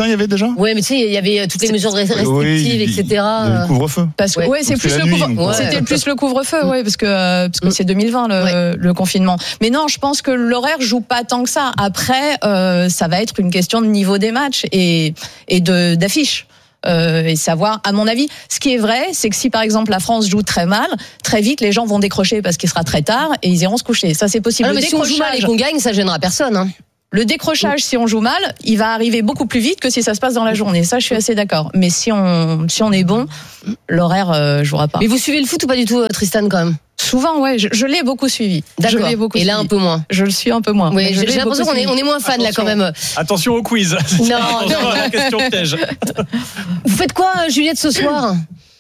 matin, il y avait déjà. Ouais, mais tu sais, il y avait toutes les mesures restrictives, oui, et cetera. Il y a le couvre-feu. Parce que ouais, ouais c'est plus le couvre. Ouais. C'était plus le couvre-feu, ouais, parce que euh, parce que c'est deux mille vingt le, ouais. le confinement. Mais non, je pense que l'horaire joue pas tant que ça. Après, euh, ça va être une question de niveau des matchs et et de d'affiches. Euh, et savoir, à mon avis, ce qui est vrai, c'est que si par exemple la France joue très mal, très vite les gens vont décrocher parce qu'il sera très tard et ils iront se coucher. Ça c'est possible. Ah non, mais si on joue mal et qu'on gagne, ça gênera personne. Hein. Le décrochage, si on joue mal, il va arriver beaucoup plus vite que si ça se passe dans la journée. Ça, je suis assez d'accord. Mais si on si on est bon, l'horaire euh, jouera pas. Mais vous suivez le foot ou pas du tout, Tristan, quand même? Souvent, ouais, je, je l'ai beaucoup suivi. D'accord. Je l'ai beaucoup et là, suivi. un peu moins. Je le suis un peu moins. Oui, j'ai, j'ai l'impression qu'on est, on est moins fan, là, quand même. Attention au quiz. Non, Attention non. à la question piège. Vous faites quoi, Juliette, ce soir?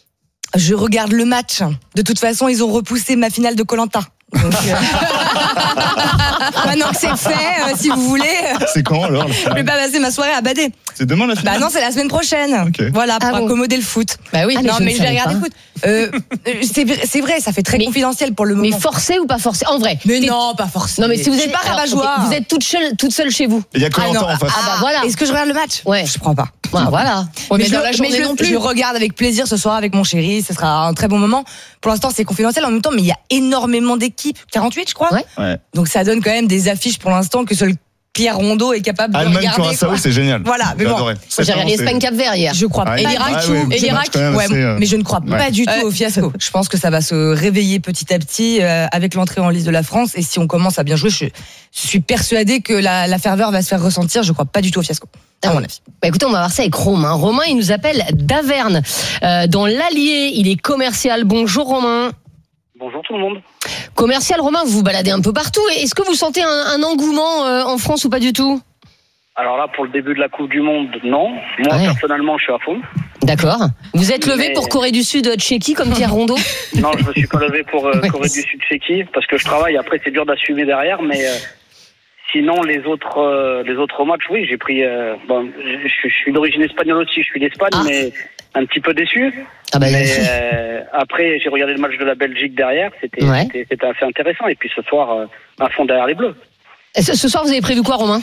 Je regarde le match. De toute façon, ils ont repoussé ma finale de Koh-Lanta. Donc, euh... maintenant que c'est fait, euh, si vous voulez. C'est quand alors? Je vais pas passer ma soirée à bader. C'est demain la finale? Bah non, c'est la semaine prochaine. Okay. Voilà, pour ah bon. accommoder le foot. Bah oui, ah, mais non, je mais je vais regarder le foot. Euh, c'est, c'est vrai, ça fait très mais, confidentiel pour le moment. Mais forcé ou pas forcé? En vrai. Mais non, pas forcé. Non, mais si vous êtes pas rabat-joie. Vous êtes toute seule, toute seule chez vous. Il y a Koh-Lanta ah, en face. Ah, bah voilà. Est-ce que je regarde le match? Ouais. Je prends pas. Bah, voilà. Ouais, mais, mais dans la journée mais je, non plus. Je regarde avec plaisir ce soir avec mon chéri. Ce sera un très bon moment. Pour l'instant, c'est confidentiel en même temps, mais il y a énormément d'équipes. quarante-huit, je crois. Ouais. Ouais. Donc ça donne quand même des affiches pour l'instant que seul Pierre Rondeau est capable de Allemagne, regarder. Curaçao, c'est génial. Voilà, mais j'ai bon. adoré. J'ai regardé Espagne-Cap-Vert hier. Je crois pas. Ah, Et l'Irak, ah, ouais, et l'Irak, ouais, assez, euh... mais je ne crois pas ouais. du tout euh, au fiasco. Je pense que ça va se réveiller petit à petit euh, avec l'entrée en liste de la France. Et si on commence à bien jouer, je, je suis persuadée que la, la ferveur va se faire ressentir. Je crois pas du tout au fiasco. À mon avis. Bah écoutez, on va voir ça avec Romain. Romain, il nous appelle d'Averne, euh, dans l'Allier. Il est commercial. Bonjour Romain. Bonjour tout le monde. Commercial, Romain, vous vous baladez un peu partout. Est-ce que vous sentez un, un engouement euh, en France ou pas du tout? Alors là, pour le début de la Coupe du Monde, non. Moi, ouais. personnellement, je suis à fond. D'accord. Vous êtes levé Mais... pour Corée du Sud, Tchéquie, comme Pierre Rondeau? Non, je me suis pas levé pour euh, Corée du Sud, Tchéquie, parce que je travaille. Après, c'est dur d'assumer derrière, mais euh, sinon, les autres, euh, les autres matchs, oui, j'ai pris. Euh, bon, je, je suis d'origine espagnole aussi. Je suis d'Espagne, ah. mais un petit peu déçu. Ah bah, mais euh, après, j'ai regardé le match de la Belgique derrière. C'était, ouais. c'était, c'était assez intéressant. Et puis ce soir, euh, à fond derrière les Bleus. Ce, ce soir, vous avez prévu quoi, Romain?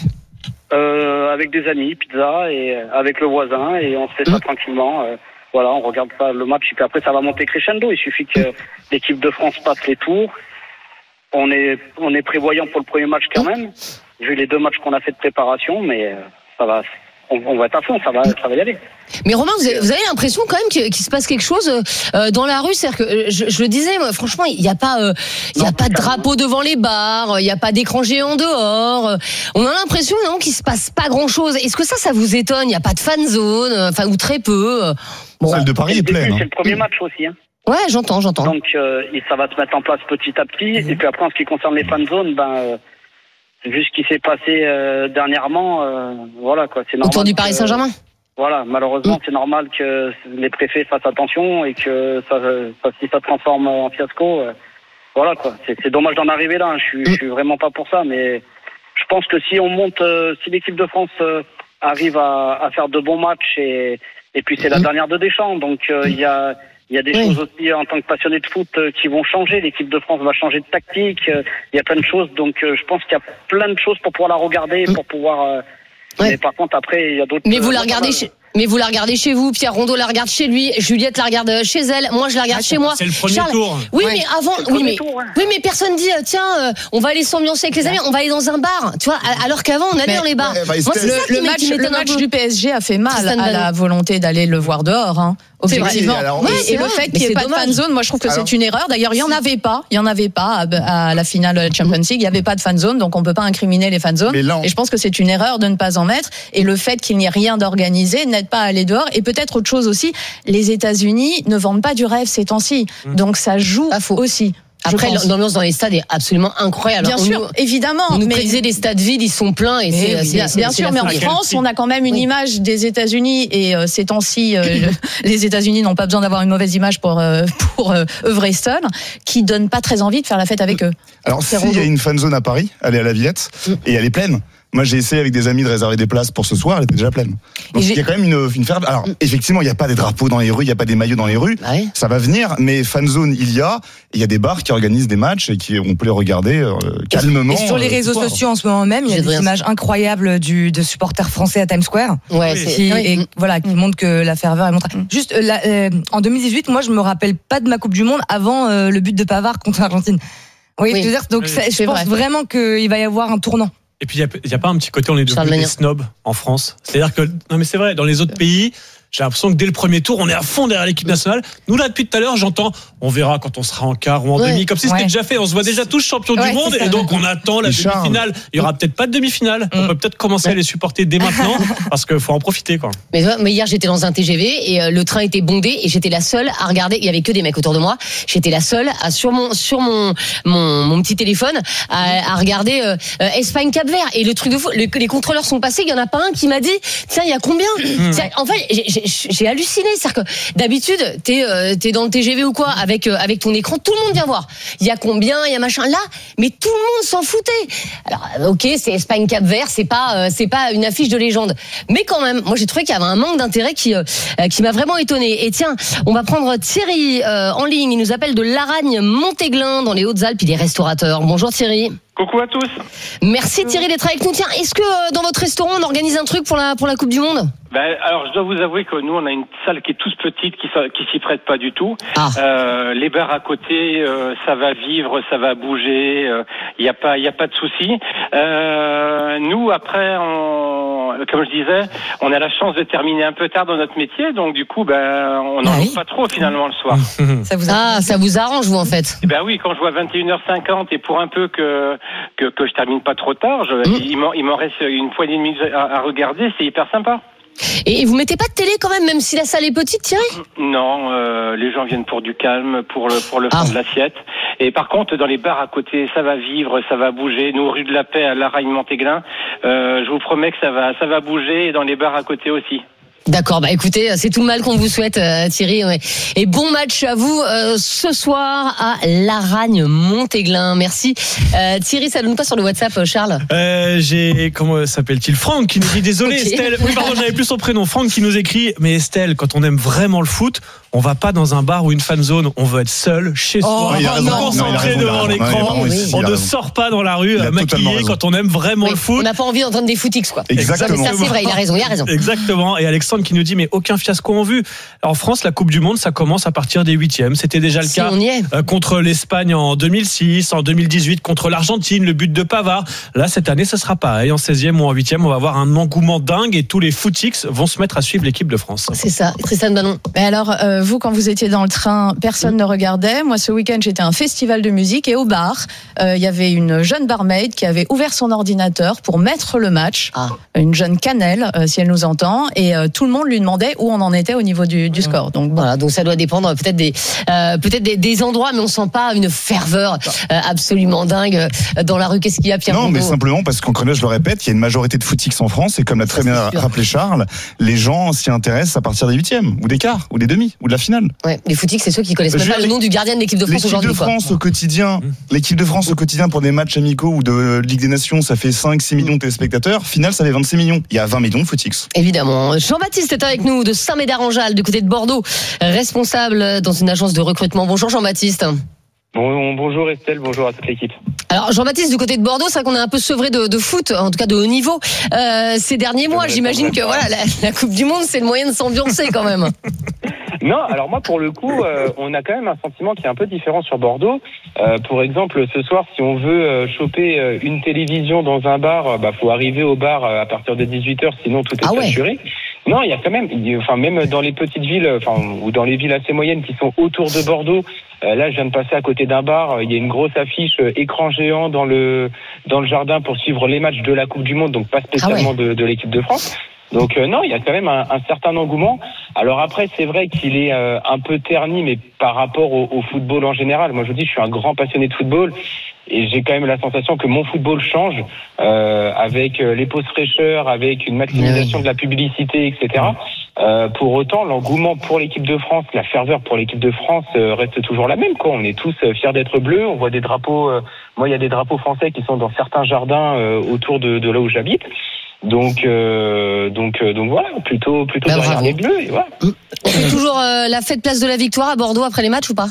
Euh, avec des amis, pizza, et euh, avec le voisin, et on se fait ça mmh. tranquillement. Euh, voilà, on regarde pas le match, et puis après ça va monter crescendo. Il suffit que mmh. l'équipe de France passe les tours. On est, on est prévoyant pour le premier match quand même, vu les deux matchs qu'on a fait de préparation, mais euh, ça va, on, on va être à fond, ça va, ça va y aller. Mais Romain, vous avez, vous avez l'impression quand même qu'il, qu'il se passe quelque chose euh, dans la rue, c'est-à-dire que je, je le disais, moi, franchement, il n'y a pas, euh, il y a pas de drapeau devant les bars, il n'y a pas d'écran géant dehors. On a l'impression non qu'il se passe pas grand-chose. Est-ce que ça, ça vous étonne? Il n'y a pas de fan zone, enfin ou très peu. Bon. Celle de Paris est pleine. C'est le premier match aussi. Hein. Ouais, j'entends, j'entends. Donc euh, ça va se mettre en place petit à petit. Mmh. Et puis après, en ce qui concerne les fan zones, ben. Euh, vu ce qui s'est passé euh, dernièrement, euh, voilà quoi. C'est normal. Autour du Paris Saint-Germain. Que, voilà, malheureusement, mmh. c'est normal que les préfets fassent attention et que ça, ça si ça se transforme en fiasco, euh, voilà quoi. C'est, c'est dommage d'en arriver là. Hein. Je suis, mmh. je suis vraiment pas pour ça, mais je pense que si on monte, euh, si l'équipe de France euh, arrive à, à faire de bons matchs et et puis c'est mmh. la dernière de Deschamps, donc il euh, y a Il y a des oui. choses aussi en tant que passionné de foot euh, qui vont changer. L'équipe de France va changer de tactique. Il euh, y a plein de choses. Donc euh, je pense qu'il y a plein de choses pour pouvoir la regarder, pour pouvoir. Euh, ouais. Mais par contre après il y a d'autres. Mais vous euh, la regardez chez. Mais vous la regardez chez vous, Pierre Rondeau la regarde chez lui, Juliette la regarde chez elle, moi je la regarde ah, chez moi. C'est le premier Charles... tour. Oui, ouais. mais avant, oui mais, tour, ouais. oui, mais personne dit tiens, euh, on va aller s'ambiancer avec les amis, on va aller dans un bar, tu vois, alors qu'avant on allait mais, dans les bars. Ouais, bah, moi, c'est le, ça le match, le match du P S G a fait mal à la volonté d'aller le voir dehors. Hein. Objectivement. Alors, oui, et le fait qu'il n'y ait pas dommage. de fan zone, moi je trouve que alors, c'est une erreur. D'ailleurs, il y en avait pas, il y en avait pas à, à la finale de la Champions League, il n'y avait pas de fan zone, donc on peut pas incriminer les fan zones. Et je pense que c'est une erreur de ne pas en mettre. Et le fait qu'il n'y ait rien d'organisé n'aide pas à aller dehors. Et peut-être autre chose aussi, les États-Unis ne vendent pas du rêve ces temps-ci, donc ça joue aussi. Après, l'ambiance dans les stades est absolument incroyable. Bien on sûr, nous, évidemment. On nous mais prédisait des stades vides, ils sont pleins et c'est, c'est, bien, c'est, bien c'est sûr. Mais en France, on a quand même une oui. image des États-Unis et euh, ces temps-ci, euh, les États-Unis n'ont pas besoin d'avoir une mauvaise image pour euh, pour euh, œuvrer Stone, qui donne pas très envie de faire la fête avec eux. Alors, s'il y a une fan zone à Paris, elle est à la Villette mm. et elle est pleine. Moi, j'ai essayé avec des amis de réserver des places pour ce soir, elle était déjà pleine. Donc, il y a quand même une, une ferveur. Alors, effectivement, il n'y a pas des drapeaux dans les rues, il n'y a pas des maillots dans les rues. Ouais. Ça va venir, mais fan zone, il y a. Il y a des bars qui organisent des matchs et qui, on peut les regarder euh, calmement. Et sur les réseaux euh, sociaux en ce moment même, il y a des images incroyables du, de supporters français à Times Square. Ouais, qui, c'est... et, voilà, qui montrent que la ferveur est montrée. Juste, euh, la, euh, en deux mille dix-huit, moi, je me rappelle pas de ma Coupe du Monde avant euh, le but de Pavard contre l'Argentine. Oui, Oui. je veux dire, donc Oui, ça, je c'est pense vrai. vraiment qu'il va y avoir un tournant. Et puis, il n'y a, a pas un petit côté, on est Charles devenu des Magnin. snobs en France. C'est-à-dire que, non mais c'est vrai, dans les autres pays, j'ai l'impression que dès le premier tour, on est à fond derrière l'équipe nationale. Nous, là, depuis tout à l'heure, j'entends, on verra quand on sera en quart ou en Ouais. demi, comme si c'était Ouais. déjà fait. On se voit déjà tous champions Ouais, du monde, c'est ça. et donc on attend la Et Charles. demi-finale. Il y aura peut-être pas de demi-finale. On peut peut-être commencer à les supporter dès maintenant, parce qu'il faut en profiter, quoi. Mais, mais hier, j'étais dans un T G V et euh, le train était bondé et j'étais la seule à regarder. Il y avait que des mecs autour de moi. J'étais la seule à sur mon sur mon mon, mon petit téléphone à, à regarder euh, euh, Espagne Cap Vert. Et le truc de fou, le, les contrôleurs sont passés. Il y en a pas un qui m'a dit tiens, il y a combien Tiens, en fait, j'ai, j'ai, j'ai halluciné. C'est-à-dire que d'habitude, t'es euh, t'es dans le T G V ou quoi avec euh, avec ton écran, tout le monde vient voir. Il y a combien, il y a machin là, mais tout le monde s'en foutait. Alors euh, ok, c'est Espagne Cap Vert, c'est pas euh, c'est pas une affiche de légende, mais quand même, moi j'ai trouvé qu'il y avait un manque d'intérêt qui euh, qui m'a vraiment étonné. Et tiens, on va prendre Thierry euh, en ligne. Il nous appelle de Laragne-Montéglin dans les Hautes-Alpes. Il est restaurateur. Bonjour Thierry. Coucou à tous. Merci Thierry d'être avec nous. Tiens, est-ce que euh, dans votre restaurant on organise un truc pour la pour la Coupe du Monde? Ben, alors je dois vous avouer que nous on a une salle qui est toute petite, qui s- qui s'y prête pas du tout. Ah. Euh, les bars à côté, euh, ça va vivre, ça va bouger. Il y a pas, il y a pas de souci. Euh, nous après, on, comme je disais, on a la chance de terminer un peu tard dans notre métier, donc du coup, ben on n'en Ah oui. joue pas trop finalement le soir. Ça vous Ah, ça vous arrange vous en fait? Eh ben oui, quand je vois vingt et une heures cinquante et pour un peu que que, que je termine pas trop tard, je, Mmh. il m'en il m'en reste une poignée de minutes à, à regarder, c'est hyper sympa. Et vous mettez pas de télé quand même, même si la salle est petite, Thierry? Non, euh, les gens viennent pour du calme, pour le pour le fond Ah. de l'assiette. Et par contre, dans les bars à côté, ça va vivre, ça va bouger. Nous, rue de la Paix à Laragne-Montéglin, euh, je vous promets que ça va ça va bouger et dans les bars à côté aussi. D'accord, bah écoutez, c'est tout le mal qu'on vous souhaite, euh, Thierry. Ouais. Et bon match à vous euh, ce soir à Laragne-Montéglin. Merci. Euh, Thierry, ça donne quoi sur le WhatsApp, euh, Charles? Euh, j'ai, comment s'appelle-t-il? Franck qui nous dit désolé Ok. Estelle. Oui, pardon, j'avais plus son prénom. Franck qui nous écrit, mais Estelle, quand on aime vraiment le foot, on va pas dans un bar ou une fan zone, on veut être seul, chez soi, il a raison. Non, il a concentré raison, il a devant raison. l'écran. Non, il a vraiment Oui. ici, il On a ne raison. sort pas dans la rue Il a à totalement maquiller raison. quand on aime vraiment Oui, le foot. on n'a pas envie d'entendre des footix, quoi. Exactement. Ça, c'est vrai, il a raison, il a raison. Exactement. Et Alexandre qui nous dit, mais aucun fiasco en vue. En France, la Coupe du Monde, ça commence à partir des huitièmes. C'était déjà le Si cas on y est. euh, contre l'Espagne en deux mille six, en deux mille dix-huit contre l'Argentine, le but de Pavard. Là, cette année, ça sera pareil. En seizième ou en huitième, on va avoir un engouement dingue et tous les footix vont se mettre à suivre l'équipe de France. C'est ça, Tristan Bannon. Mais alors, euh, vous, quand vous étiez dans le train, personne ne regardait. Moi, ce week-end, j'étais à un festival de musique et au bar, euh, il y avait une jeune barmaid qui avait ouvert son ordinateur pour mettre le match. Ah. Une jeune cannelle, euh, si elle nous entend. Et euh, tout le monde lui demandait où on en était au niveau du, du score. Donc, bon. Voilà, donc ça doit dépendre peut-être des euh, peut-être des, des endroits, mais on sent pas une ferveur euh, absolument dingue euh, dans la rue. Qu'est-ce qu'il y a, Pierre Non, Rondeau? mais simplement parce qu'encore une fois, je le répète, il y a une majorité de footix en France et comme l'a très Ça, bien c'est sûr. rappelé Charles, les gens s'y intéressent à partir des huitièmes ou des quarts ou des demi ou de la finale. Ouais, les footix, c'est ceux qui connaissent Je même veux pas dire, le nom du gardien de l'équipe de France L'équipe de aujourd'hui, quoi. France au quotidien, l'équipe de France au quotidien pour des matchs amicaux ou de Ligue des Nations, ça fait cinq six millions de téléspectateurs. Finale, ça fait vingt-six millions. Il y a vingt millions de footix. Évidemment. Jean-Baptiste est avec nous de Saint-Médard-en-Jalles, du côté de Bordeaux, responsable dans une agence de recrutement. Bonjour Jean-Baptiste. Bon, bonjour Estelle, bonjour à toute l'équipe. Alors Jean-Baptiste, du côté de Bordeaux, c'est vrai qu'on est un peu sevré de, de foot, en tout cas de haut niveau. Euh, ces derniers mois, j'imagine que voilà, la, la Coupe du Monde, c'est le moyen de s'ambiancer quand même. Non, alors moi pour le coup, euh, on a quand même un sentiment qui est un peu différent sur Bordeaux. Euh, pour exemple, ce soir, si on veut euh, choper euh, une télévision dans un bar, euh, bah faut arriver au bar euh, à partir de dix-huit heures, sinon tout est Ah ouais. saturé. Non, il y a quand même, il y a- enfin même dans les petites villes, enfin ou dans les villes assez moyennes qui sont autour de Bordeaux. Euh, là, je viens de passer à côté d'un bar. euh, Il y a une grosse affiche euh, écran géant dans le dans le jardin pour suivre les matchs de la Coupe du Monde, donc pas spécialement de, de l'équipe de France. Donc euh, non, il y a quand même un, un certain engouement. Alors après, c'est vrai qu'il est euh, un peu terni, mais par rapport au, au football en général. Moi, je vous dis, je suis un grand passionné de football. Et j'ai quand même la sensation que mon football change euh, avec euh, les pauses fraîcheurs, avec une maximisation de la publicité, et cetera. Euh, pour autant, l'engouement pour l'équipe de France, la ferveur pour l'équipe de France euh, reste toujours la même, quoi. On est tous euh, fiers d'être bleus. On voit des drapeaux. Euh, moi, il y a des drapeaux français qui sont dans certains jardins euh, autour de, de là où j'habite. Donc, euh, donc, euh, donc voilà, plutôt, plutôt bah, derrière les bleus. Et voilà. On fait toujours euh, la fête place de la Victoire à Bordeaux après les matchs ou pas?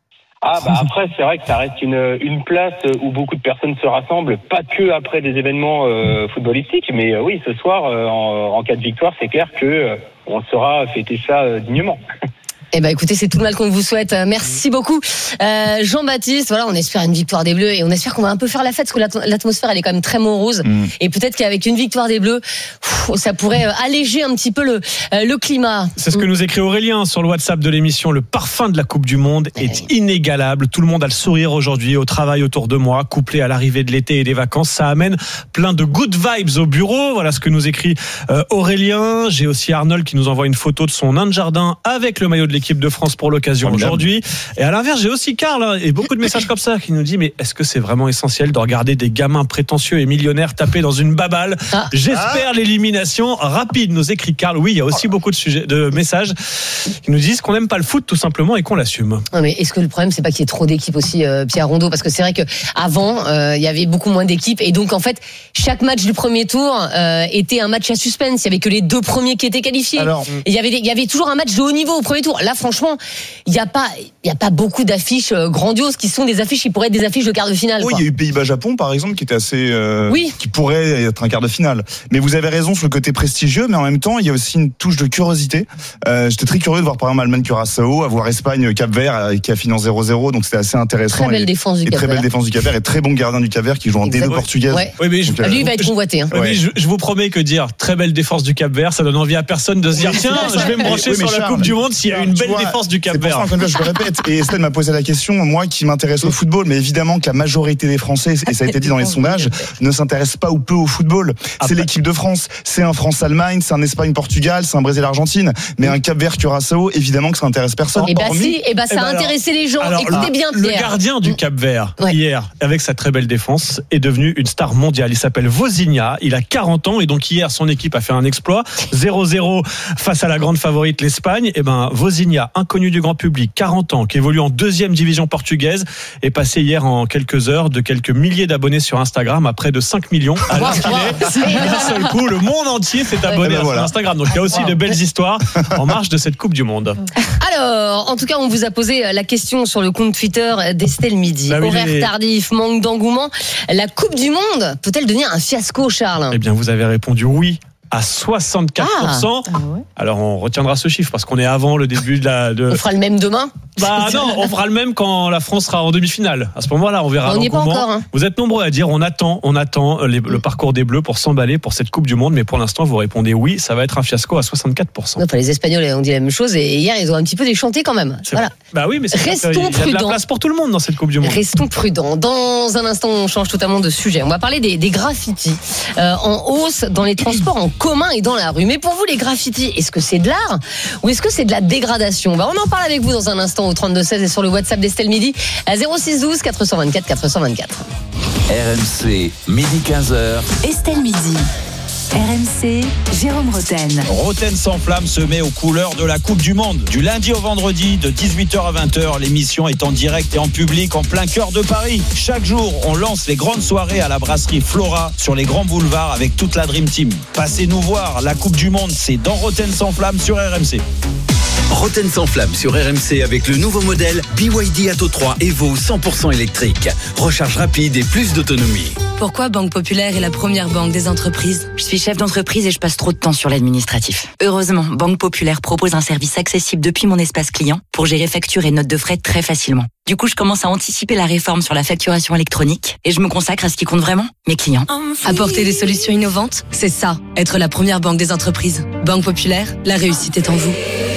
Ah bah après c'est vrai que ça reste une une place où beaucoup de personnes se rassemblent, pas que après des événements euh, footballistiques, mais euh, oui ce soir euh, en, en cas de victoire c'est clair que euh, on saura fêter ça euh, dignement. Eh ben écoutez, c'est tout le mal qu'on vous souhaite. Merci beaucoup, euh, Jean-Baptiste. Voilà, on espère une victoire des Bleus et on espère qu'on va un peu faire la fête parce que l'atmosphère elle est quand même très morose. Mmh. Et peut-être qu'avec une victoire des Bleus, pff, ça pourrait alléger un petit peu le euh, le climat. C'est ce que nous écrit Aurélien sur le WhatsApp de l'émission. Le parfum de la Coupe du Monde est inégalable. Tout le monde a le sourire aujourd'hui au travail autour de moi, couplé à l'arrivée de l'été et des vacances. Ça amène plein de good vibes au bureau. Voilà ce que nous écrit euh, Aurélien. J'ai aussi Arnold qui nous envoie une photo de son nain de jardin avec le maillot de l'équipe de France pour l'occasion aujourd'hui. Et à l'inverse, j'ai aussi Karl hein, et beaucoup de messages comme ça qui nous dit mais est-ce que c'est vraiment essentiel de regarder des gamins prétentieux et millionnaires taper dans une baballe? ah. J'espère ah. l'élimination rapide, nous écrit Karl. Oui, il y a aussi beaucoup de sujets, de messages qui nous disent qu'on n'aime pas le foot tout simplement et qu'on l'assume. Non mais est-ce que le problème c'est pas qu'il y ait trop d'équipes aussi, euh, Pierre Rondeau? Parce que c'est vrai que avant euh, il y avait beaucoup moins d'équipes et donc en fait chaque match du premier tour euh, était un match à suspense. Il y avait que les deux premiers qui étaient qualifiés. Alors, et il y avait il y avait toujours un match de haut niveau au premier tour. Là franchement il n'y a pas, il y a pas beaucoup d'affiches grandioses qui sont des affiches qui pourraient être des affiches de quart de finale. Oui, il y a eu Pays-Bas-Japon par exemple qui était assez, euh, oui. qui pourrait être un quart de finale. Mais vous avez raison sur le côté prestigieux, mais en même temps il y a aussi une touche de curiosité. Euh, j'étais très curieux de voir par exemple Allemagne-Curaçao, avoir Espagne-Cap-Vert qui a fini en zéro zéro, donc c'était assez intéressant. Très belle et, défense du et Cap-Vert. Très belle défense du Cap-Vert et très bon gardien du Cap-Vert qui joue en D deux portugaise. Ouais. Oui, mais je, donc, lui il va être convoité. Hein. Ouais. Mais je, je vous promets que dire très belle défense du Cap-Vert, ça donne envie à personne de se dire tiens, je vais me brancher oui, sur Charles, la Coupe du Monde s'il y a une belle vois, défense du Cap-Vert. Je le répète, et Estelle m'a posé la question, moi qui m'intéresse au football, mais évidemment que la majorité des Français, et ça a été dit dans les sondages, ne s'intéressent pas ou peu au football. C'est l'équipe de France, c'est un France-Allemagne, c'est un Espagne-Portugal, c'est un Brésil-Argentine, mais un Cap-Vert-Curaçao, évidemment que ça intéresse personne. Et bah si, et bah ça a intéressé les gens. Alors, écoutez bien Pierre. Le gardien du Cap-Vert, ouais. hier, avec sa très belle défense, est devenu une star mondiale. Il s'appelle Vozinha, il a quarante ans, et donc hier, son équipe a fait un exploit. zéro zéro face à la grande favorite, l'Espagne. Et ben, Vozinha, inconnu du grand public, quarante ans, qui évolue en deuxième division portugaise, est passé hier en quelques heures de quelques milliers d'abonnés sur Instagram à près de cinq millions. À l'instant, d'un seul coup, le monde entier s'est abonné à voilà. Instagram. Donc il y a aussi de belles histoires en marge de cette Coupe du Monde. Alors, en tout cas, on vous a posé la question sur le compte Twitter d'Estelle Midi. Bah oui, Horaire mais... tardif, manque d'engouement. La Coupe du Monde peut-elle devenir un fiasco, Charles? Eh bien, vous avez répondu oui. À soixante-quatre pour cent. Ah, ouais. Alors on retiendra ce chiffre parce qu'on est avant le début de la. De... On fera le même demain. Bah non, on fera le même quand la France sera en demi-finale. À ce moment-là, on verra. On n'y est pas encore. Hein. Vous êtes nombreux à dire on attend, on attend les, le parcours des Bleus pour s'emballer pour cette Coupe du Monde, mais pour l'instant vous répondez oui, ça va être un fiasco à soixante-quatre pour cent. Non, les Espagnols ont dit la même chose et hier ils ont un petit peu déchanté quand même. Voilà. Bah oui, mais c'est restons il y a prudents. de la place pour tout le monde dans cette Coupe du Monde. Restons prudents. Dans un instant, on change totalement de sujet. On va parler des, des graffitis euh, en hausse dans les transports en commun et dans la rue. Mais pour vous, les graffitis, est-ce que c'est de l'art ou est-ce que c'est de la dégradation? Bah, on en parle avec vous dans un instant au trente-deux seize et sur le WhatsApp d'Estelle Midi à zéro six douze quatre cent vingt-quatre quatre cent vingt-quatre. R M C, midi quinze heures. Estelle Midi. R M C, Jérôme Roten. Roten sans flamme se met aux couleurs de la Coupe du Monde. Du lundi au vendredi, de dix-huit heures à vingt heures, l'émission est en direct et en public en plein cœur de Paris. Chaque jour, on lance les grandes soirées à la brasserie Flora sur les grands boulevards avec toute la Dream Team. Passez nous voir, la Coupe du Monde, c'est dans Roten sans flamme sur R M C. Roten sans flamme sur R M C avec le nouveau modèle B Y D Atto trois Evo cent pour cent électrique. Recharge rapide et plus d'autonomie. Pourquoi Banque Populaire est la première banque des entreprises? Je suis chef d'entreprise et je passe trop de temps sur l'administratif. Heureusement, Banque Populaire propose un service accessible depuis mon espace client pour gérer factures et notes de frais très facilement. Du coup, je commence à anticiper la réforme sur la facturation électronique et je me consacre à ce qui compte vraiment, mes clients. Apporter des solutions innovantes, c'est ça, être la première banque des entreprises. Banque Populaire, la réussite est en vous.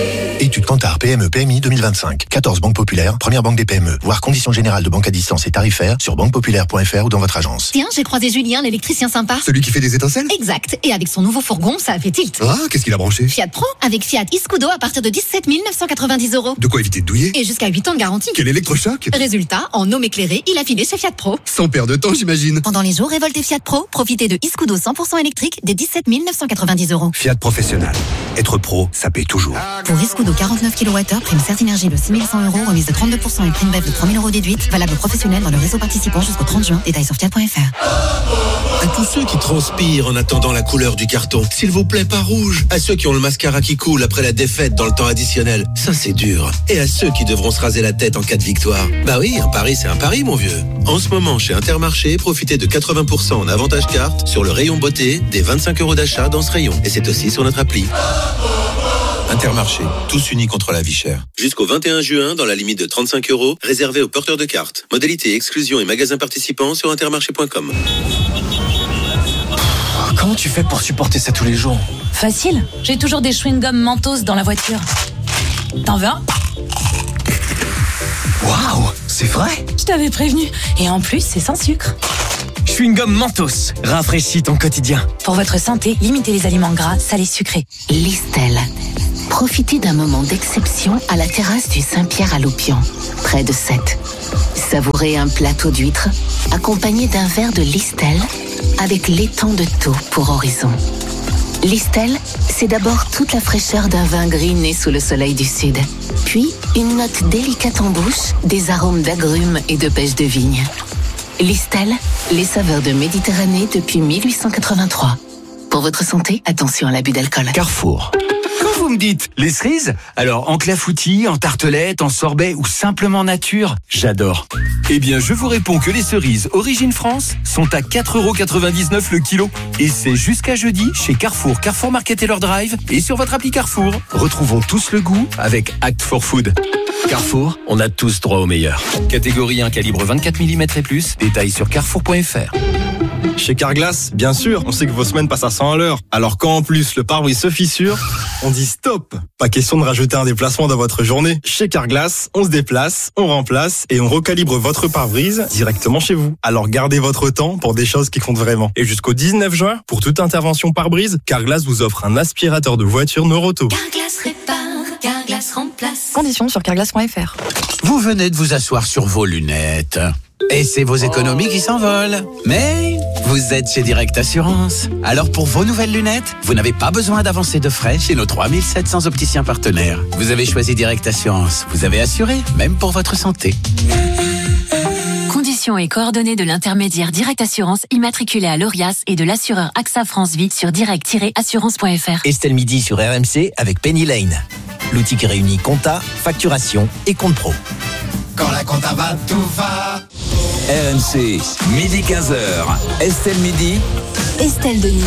Étude Kantar P M E P M I deux mille vingt-cinq. quatorze banques populaires, première banque des P M E. Voir conditions générales de banque à distance et tarifaires sur banque populaire point f r ou dans votre agence. Tiens, j'ai croisé Julien, l'électricien sympa. Celui qui fait des étincelles ? Exact. Et avec son nouveau fourgon, ça a fait tilt. Ah, qu'est-ce qu'il a branché ? Fiat Pro, avec Fiat Iscudo à partir de dix-sept mille neuf cent quatre-vingt-dix euros. De quoi éviter de douiller ? Et jusqu'à huit ans de garantie. Quel électrochoc ? Résultat, en homme éclairé, il a filé chez Fiat Pro. Sans perdre de temps, j'imagine. Pendant les jours révoltés Fiat Pro, profitez de Iscudo cent pour cent électrique des dix-sept mille neuf cent quatre-vingt-dix euros. Fiat Professionnel. Être pro, ça paye toujours. Pour Iscudo quarante-neuf kilowattheures, prime Certinergie de six mille cent euros, remise de trente-deux pour cent et prime B E F de trois mille euros déduite, valable professionnel dans le réseau participant jusqu'au trente juin. Détails sur fiat point f r. À tous ceux qui transpirent en attendant la couleur du carton, s'il vous plaît, pas rouge. À ceux qui ont le mascara qui coule après la défaite dans le temps additionnel, ça c'est dur. Et à ceux qui devront se raser la tête en cas de victoire. Bah oui, un pari c'est un pari, mon vieux. En ce moment, chez Intermarché, profitez de quatre-vingts pour cent en avantage carte sur le rayon beauté des vingt-cinq euros d'achat dans ce rayon. Et c'est aussi sur notre appli. Intermarché, tous unis contre la vie chère. Jusqu'au vingt et un juin, dans la limite de trente-cinq euros, réservé aux porteurs de cartes. Modalité, exclusion et magasins participants sur intermarché point com. Comment tu fais pour supporter ça tous les jours ? Facile, j'ai toujours des chewing-gums Mentos dans la voiture. T'en veux un ? Waouh, c'est vrai ? Je t'avais prévenu. Et en plus, c'est sans sucre. Chewing-gum Mentos, rafraîchis ton quotidien. Pour votre santé, limitez les aliments gras, salés, sucrés. Listel. Profitez d'un moment d'exception à la terrasse du Saint-Pierre à Loupian, près de Sète. Savourez un plateau d'huîtres accompagné d'un verre de Listel avec l'étang de Thau pour horizon. Listel, c'est d'abord toute la fraîcheur d'un vin gris né sous le soleil du sud. Puis, une note délicate en bouche, des arômes d'agrumes et de pêche de vigne. Listel, les saveurs de Méditerranée depuis mille huit cent quatre-vingt-trois. Pour votre santé, attention à l'abus d'alcool. Carrefour. Quand vous me dites les cerises, alors en clafoutis, en tartelette, en sorbet ou simplement nature, j'adore. Eh bien, je vous réponds que les cerises Origine France sont à quatre euros quatre-vingt-dix-neuf le kilo. Et c'est jusqu'à jeudi chez Carrefour, Carrefour Market et leur drive et sur votre appli Carrefour. Retrouvons tous le goût avec Act for Food. Carrefour, on a tous droit au meilleur. Catégorie un, calibre vingt-quatre millimètres et plus. Détails sur carrefour point f r. Chez Carglass, bien sûr, on sait que vos semaines passent à cent à l'heure. Alors quand en plus le pare-brise se fissure, on dit stop. Pas question de rajouter un déplacement dans votre journée. Chez Carglass, on se déplace, on remplace et on recalibre votre pare-brise directement chez vous. Alors gardez votre temps pour des choses qui comptent vraiment. Et jusqu'au dix-neuf juin, pour toute intervention pare-brise, Carglass vous offre un aspirateur de voiture Noroto. Carglass répare, Carglass remplace. Conditions sur carglass point f r. Vous venez de vous asseoir sur vos lunettes. Et c'est vos économies qui s'envolent. Mais vous êtes chez Direct Assurance. Alors pour vos nouvelles lunettes, vous n'avez pas besoin d'avancer de frais chez nos trois mille sept cents opticiens partenaires. Vous avez choisi Direct Assurance. Vous avez assuré, même pour votre santé. Conditions et coordonnées de l'intermédiaire Direct Assurance immatriculé à l'Orias et de l'assureur AXA France Vie sur direct tiret assurance point f r. Estelle Midi sur R M C avec Penny Lane. L'outil qui réunit compta, facturation et compte pro. Quand la compta va, tout va. R M C, midi quinze heures. Estelle Midi. Estelle Denis.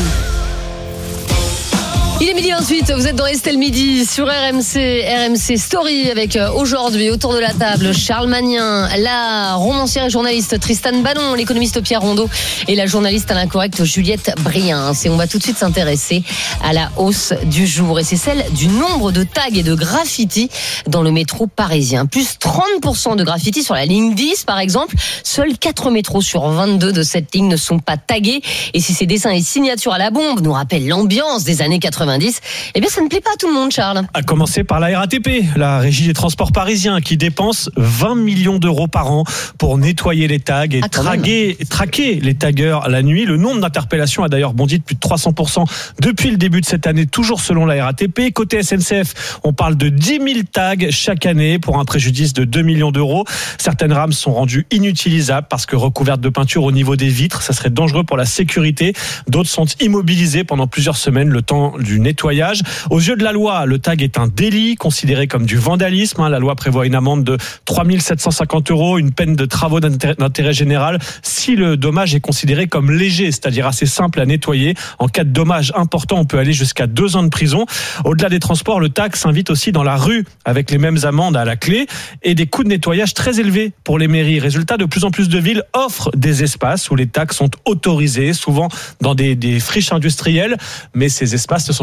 Il est midi vingt-huit, vous êtes dans Estelle Midi sur R M C, R M C Story avec aujourd'hui autour de la table Charles Magnin, la romancière et journaliste Tristan Bannon, l'économiste Pierre Rondeau et la journaliste à l'incorrect Juliette Briens. Et on va tout de suite s'intéresser à la hausse du jour et c'est celle du nombre de tags et de graffitis dans le métro parisien. Plus trente pour cent de graffitis sur la ligne dix par exemple. Seuls quatre métros sur vingt-deux de cette ligne ne sont pas tagués. Et si ces dessins et signatures à la bombe nous rappellent l'ambiance des années quatre-vingt-dix, eh bien ça ne plaît pas à tout le monde, Charles. À commencer par la R A T P, la Régie des Transports Parisiens, qui dépense vingt millions d'euros par an pour nettoyer les tags et ah, traquer, traquer les taggeurs la nuit. Le nombre d'interpellations a d'ailleurs bondi de plus de trois cents pour cent depuis le début de cette année, toujours selon la R A T P. Côté S N C F, on parle de dix mille tags chaque année pour un préjudice de deux millions d'euros. Certaines rames sont rendues inutilisables parce que recouvertes de peinture au niveau des vitres, ça serait dangereux pour la sécurité. D'autres sont immobilisées pendant plusieurs semaines, le temps du nettoyage. Aux yeux de la loi, le tag est un délit considéré comme du vandalisme. La loi prévoit une amende de trois mille sept cent cinquante euros, une peine de travaux d'intérêt, d'intérêt général si le dommage est considéré comme léger, c'est-à-dire assez simple à nettoyer. En cas de dommage important, on peut aller jusqu'à deux ans de prison. Au-delà des transports, le tag s'invite aussi dans la rue avec les mêmes amendes à la clé et des coûts de nettoyage très élevés pour les mairies. Résultat, de plus en plus de villes offrent des espaces où les tags sont autorisés, souvent dans des, des friches industrielles, mais ces espaces ne sont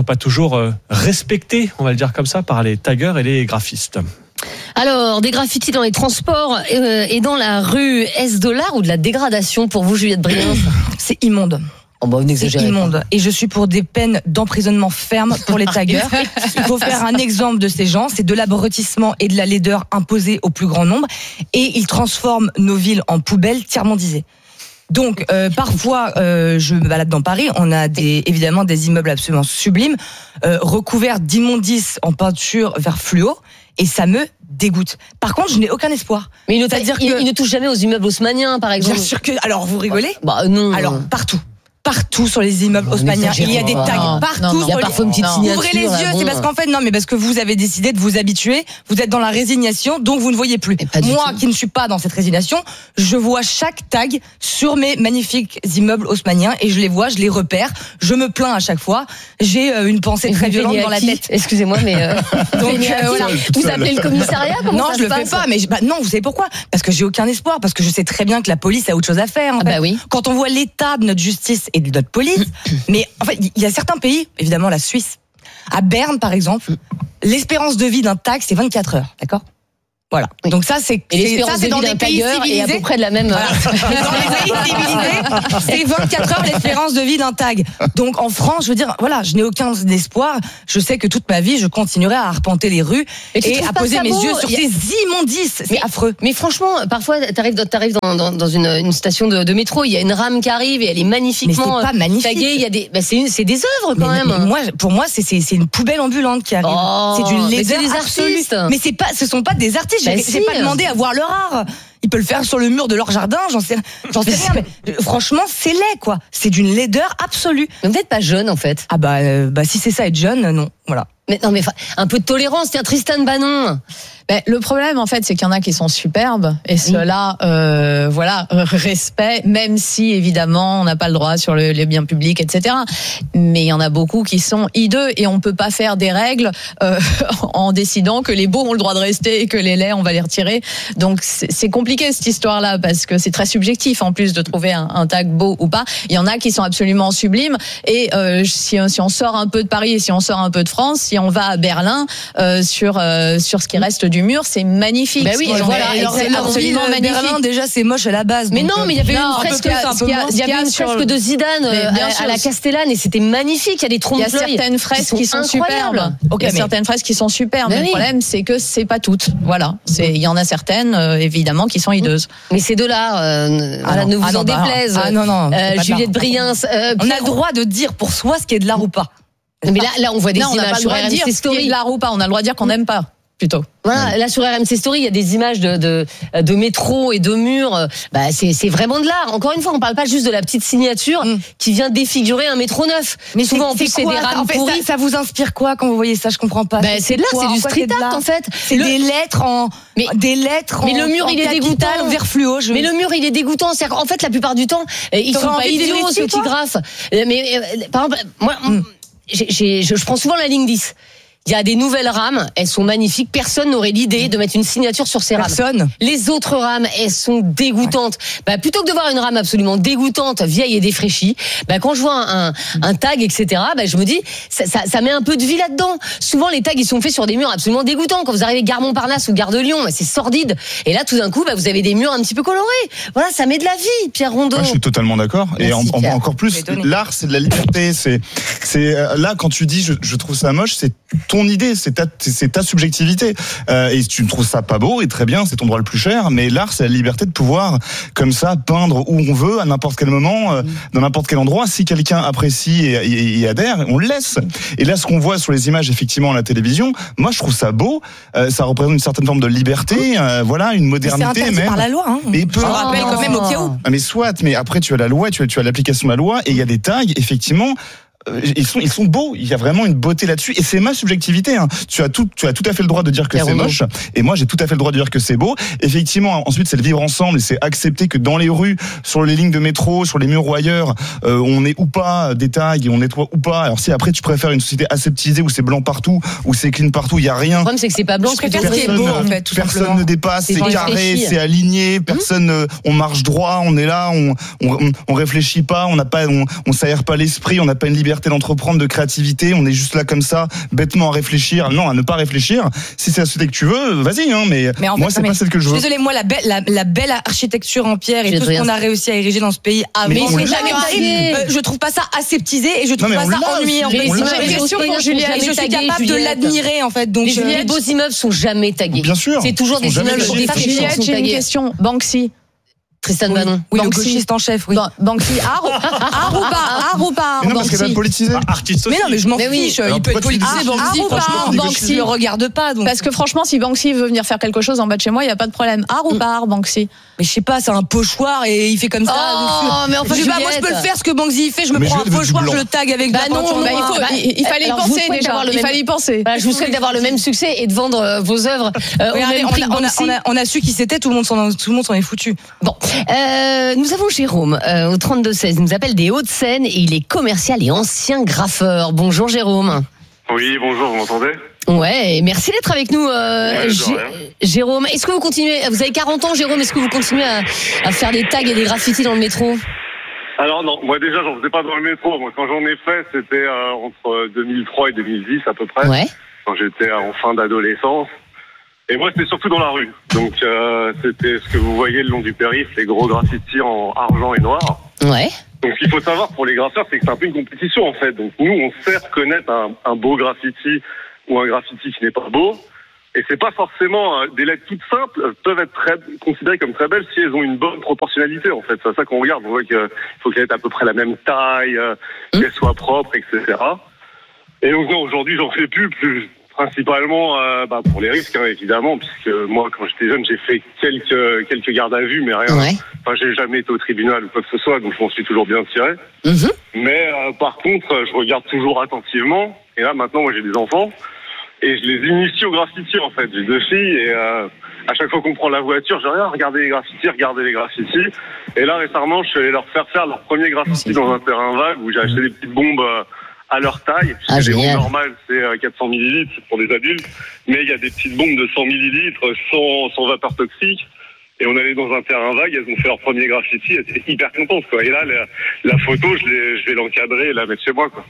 sont pas toujours euh, respectés, on va le dire comme ça, par les taggeurs et les graphistes. Alors, des graffitis dans les transports euh, et dans la rue, est-ce de l'art ou de la dégradation pour vous, Juliette Briens? C'est immonde. Oh bah, c'est immonde. Et je suis pour des peines d'emprisonnement ferme pour les taggeurs. Il faut faire un exemple de ces gens. C'est de l'abrutissement et de la laideur imposée au plus grand nombre. Et ils transforment nos villes en poubelles tiers-mondisées. Donc, euh, parfois, euh, je me balade dans Paris, on a des, évidemment des immeubles absolument sublimes, euh, recouverts d'immondices en peinture vert fluo, et ça me dégoûte. Par contre, je n'ai aucun espoir. Mais il ne, C'est-à-dire il, que... il ne touche jamais aux immeubles haussmanniens, par exemple. Bien sûr que... Alors, vous rigolez? Bah non. Alors, partout. Partout sur les immeubles haussmanniens, il y a des tags non, partout. Non, non, il y a parfois une petite signature. Ouvrez les yeux, là, bon. c'est parce qu'en fait, non, mais parce que vous avez décidé de vous habituer, vous êtes dans la résignation, donc vous ne voyez plus. Moi, qui ne suis pas dans cette résignation, je vois chaque tag sur mes magnifiques immeubles haussmanniens et je les vois, je les repère, je me plains à chaque fois. J'ai euh, une pensée mais très violente dans la qui tête. Excusez-moi, mais euh, donc euh, voilà. Vous appelez le commissariat? Comment Non, ça je se le passe fais pas, mais je, bah, non, vous savez pourquoi? Parce que j'ai aucun espoir, parce que je sais très bien que la police a autre chose à faire. En ah fait. bah oui. Quand on voit l'état de notre justice et de notre police, mais en fait, il y a certains pays, évidemment la Suisse. À Berne, par exemple, l'espérance de vie d'un tag, c'est vingt-quatre heures, d'accord? Voilà. Oui. Donc ça, c'est, et l'espérance ça, c'est de vie dans d'un des pays civilisés. Et à peu près de la même. Voilà. Dans les pays civilisés, c'est vingt-quatre heures l'espérance de vie d'un tag. Donc en France, je veux dire, voilà, je n'ai aucun espoir. Je sais que toute ma vie, je continuerai à arpenter les rues et, et à poser mes beau yeux sur a... ces immondices. C'est mais, affreux. Mais franchement, parfois, t'arrives, t'arrives dans, dans, dans une, une station de, de métro, il y a une rame qui arrive et elle est magnifiquement mais c'est pas magnifique. taguée. Il y a des, bah c'est, c'est des œuvres quand mais, même. Mais moi, pour moi, c'est, c'est, c'est une poubelle ambulante qui arrive. Oh, c'est du laser mais c'est des absolu. artistes. Mais c'est pas, ce sont pas des artistes. Bah j'ai, si. j'ai pas demandé à voir leur art. Ils peuvent le faire sur le mur de leur jardin, j'en sais, j'en sais rien. Mais franchement, c'est laid, quoi. C'est d'une laideur absolue. Mais vous n'êtes pas jeune, en fait. Ah bah, euh, bah si c'est ça être jeune, non. Voilà. Mais non, mais un peu de tolérance, tiens, Tristan Bannon. Ben, le problème, en fait, c'est qu'il y en a qui sont superbes et ceux-là, euh, voilà, respect, même si évidemment on n'a pas le droit sur le, les biens publics, et cetera. Mais il y en a beaucoup qui sont hideux et on peut pas faire des règles euh, en décidant que les beaux ont le droit de rester et que les laids on va les retirer. Donc c'est, c'est compliqué cette histoire-là parce que c'est très subjectif en plus de trouver un, un tag beau ou pas. Il y en a qui sont absolument sublimes et euh, si, si on sort un peu de Paris et si on sort un peu de France, si on va à Berlin euh, sur euh, sur ce qui reste du mur, c'est magnifique. Ben oui, voilà, voilà, c'est absolument magnifique. Berlin, déjà, c'est moche à la base. Mais non, mais il y avait non, une fresque, il y, a, il y avait une fresque de Zidane à, à la Castellane et c'était magnifique. Il y a des trompe-l'œil. Il y a certaines fresques qui sont, qui sont superbes. Okay, il y a mais... certaines fresques qui sont superbes. Mais, mais oui. Le problème, c'est que c'est pas toutes. Voilà. C'est, il y en a certaines, euh, évidemment, qui sont hideuses. Mais c'est de l'art. Euh, ah voilà, ne vous ah en bah, déplaise. Ah non, non. Euh, Juliette Briens. Euh, on a le droit de dire pour soi ce qui est de l'art ou pas. Mais là, là, on voit des non, images sur R M C Story. De l'art ou pas. On a le droit de dire qu'on n'aime pas. Plutôt. Voilà, là sur R M C Story, il y a des images de de, de métro et de murs. Bah c'est c'est vraiment de l'art. Encore une fois, on parle pas juste de la petite signature mm. qui vient défigurer un métro neuf. Mais souvent c'est, en plus c'est, c'est des rames en fait, pourries. Ça, ça vous inspire quoi quand vous voyez ça? Je comprends pas. Bah, c'est, c'est de l'art, c'est du street art en fait. C'est le... des lettres en mais, des lettres. Mais en, le mur en il est dégoûtant. Vert fluo. Je... Mais le mur il est dégoûtant. C'est en fait la plupart du temps ils sont pas idiots ceux qui graffent. Mais par exemple moi j'ai, j'ai, je, je prends souvent la ligne dix. Il y a des nouvelles rames, elles sont magnifiques. Personne n'aurait l'idée de mettre une signature sur ces rames. Personne. Les autres rames, elles sont dégoûtantes. Bah, plutôt que de voir une rame absolument dégoûtante, vieille et défraîchie, bah, quand je vois un, un, un tag, et cetera, bah, je me dis, ça, ça, ça met un peu de vie là-dedans. Souvent, les tags, ils sont faits sur des murs absolument dégoûtants. Quand vous arrivez Gare Montparnasse ou Gare de Lyon, bah, c'est sordide. Et là, tout d'un coup, bah, vous avez des murs un petit peu colorés. Voilà, ça met de la vie, Pierre Rondeau. Ouais, je suis totalement d'accord. Merci, et en, en, encore plus, l'art, c'est de la liberté. C'est, c'est là, quand tu dis, je, je trouve ça moche, c'est ton idée, c'est ta c'est ta subjectivité euh, et tu ne trouves ça pas beau et très bien, c'est ton droit le plus cher, mais l'art c'est la liberté de pouvoir comme ça peindre où on veut à n'importe quel moment, euh, dans n'importe quel endroit. Si quelqu'un apprécie et, et, et adhère, on le laisse. Et là, ce qu'on voit sur les images effectivement à la télévision, moi je trouve ça beau, euh, ça représente une certaine forme de liberté, euh, voilà, une modernité. Mais c'est interdit même par la loi, hein. Mais peu, je rappelle quand même au cas où. Ah, mais soit, mais après tu as la loi, tu as tu as l'application de la loi et il y a des tags effectivement. Ils sont, ils sont beaux. Il y a vraiment une beauté là-dessus, et c'est ma subjectivité. Hein. Tu as tout, tu as tout à fait le droit de dire que c'est moche, et moi j'ai tout à fait le droit de dire que c'est beau. Effectivement, ensuite c'est le vivre ensemble, et c'est accepter que dans les rues, sur les lignes de métro, sur les murs ou ailleurs, euh, on est ou pas des tags, et on nettoie ou pas. Alors si après tu préfères une société aseptisée où c'est blanc partout, où c'est clean partout, il y a rien. Le problème c'est que c'est pas blanc, c'est ce qui est beau en fait. Tout personne simplement. ne dépasse, c'est, c'est carré, c'est aligné. Personne, mmh. on marche droit, on est là, on, on, on réfléchit pas, on n'a pas, on, on s'aère pas l'esprit, on n'a pas une liberté liberté d'entreprendre, de créativité. On est juste là comme ça, bêtement à réfléchir. Non, à ne pas réfléchir. Si c'est la société que tu veux, vas-y. Hein, mais, mais en moi, fait, c'est mais pas celle que je veux. Désolé, moi, la belle, la, la belle architecture en pierre et tout ce qu'on a réussi à ériger dans ce pays avant. Mais Mais jamais tagué. euh, je trouve pas ça aseptisé et je trouve Non, mais pas on ça l'a ennuyant. aussi, En fait, on l'a. c'est une question Les pour Juliette, Juliette. sont Je suis jamais capable de taguées, l'admirer en fait. Donc, Les, euh, les beaux immeubles sont jamais tagués. Bien sûr. C'est toujours Sont des jamais immeubles tagués. des Juliette, j'ai une question. Banksy. Tristan oui, Bannon. oui, le Banksy. gauchiste en chef, oui. Ban- Banksy, art, art ou pas, art ou pas, Mais non, parce qu'elle va Banksy. le politiser. Artiste aussi. Mais non, mais je m'en Mais oui. fiche. Alors Il peut être pourquoi tu dis politisé, ça Banksy. Ah, ou pas, Franchement, Banksy. je le regarde pas. Donc. Parce que franchement, si Banksy veut venir faire quelque chose en bas de chez moi, il n'y a pas de problème. Art ou pas art, Banksy? Mais je sais pas, c'est un pochoir et il fait comme ça. Oh, dessus. mais enfin, je sais pas, moi je Juliette. peux le faire ce que Banksy fait. Je me Mais prends un Juliette veut du pochoir, blanc. je le tag avec de Bah la non, peinture Bah, il, noire. faut, Bah, il, il fallait y alors, je vous penser souhaite déjà. d'avoir le Il même- fallait y penser. Voilà, je vous souhaite d'avoir le même succès et de vendre euh, vos œuvres euh, au Regardez, même on, prix a, que on, a, Banksy. on, a, on a su qui c'était, tout le monde s'en tout le monde s'en est foutu. Bon, euh, nous avons Jérôme euh, au trente-deux seize. Il nous appelle des Hauts-de-Seine et il est commercial et ancien graffeur. Bonjour Jérôme. Oui, bonjour, vous m'entendez? Ouais, et merci d'être avec nous, euh, Ouais, de Gé- rien. Jérôme. Est-ce que vous continuez, vous avez quarante ans, Jérôme, est-ce que vous continuez à, à faire des tags et des graffitis dans le métro? Alors non, moi déjà, j'en faisais pas dans le métro. Moi, quand j'en ai fait, c'était euh, entre deux mille trois et deux mille dix à peu près, Ouais. quand j'étais en fin d'adolescence. Et moi, c'était surtout dans la rue. Donc, euh, c'était ce que vous voyez le long du périph', les gros graffitis en argent et noir. Ouais. Donc, ce qu'il faut savoir pour les graffeurs, c'est que c'est un peu une compétition, en fait. Donc, nous, on sait reconnaître un, un beau graffiti ou un graffiti qui n'est pas beau. Et c'est pas forcément euh, des lettres toutes simples euh, peuvent être très, considérées comme très belles si elles ont une bonne proportionnalité, en fait. C'est ça qu'on regarde. On voit qu'il faut qu'elles aient à peu près la même taille, euh, qu'elles soient propres, et cetera. Et donc, non, aujourd'hui, j'en fais plus, plus principalement euh, bah, pour les risques, hein, évidemment, puisque moi, quand j'étais jeune, j'ai fait quelques quelques gardes à vue, mais rien. Ouais. Enfin, j'ai jamais été au tribunal ou quoi que ce soit, donc je m'en suis toujours bien tiré. Mhm. Mais euh, par contre, euh, je regarde toujours attentivement. Et là, maintenant, moi, j'ai des enfants et je les initie au graffiti, en fait. J'ai deux filles et euh, à chaque fois qu'on prend la voiture, je dis ah, regardez les graffitis, regardez les graffitis. Et là, récemment, je suis allé leur faire faire leur premier graffiti dans un terrain vague où j'ai acheté des petites bombes euh, à leur taille. Ah, les bombes génial. normales, c'est euh, quatre cents millilitres pour des adultes, mais il y a des petites bombes de cent millilitres sans, sans vapeur toxique. Et on allait dans un terrain vague, elles ont fait leur premier graffiti, elles étaient hyper contentes, quoi. Et là, la, la photo, je, l'ai- je vais l'encadrer et la mettre chez moi, quoi.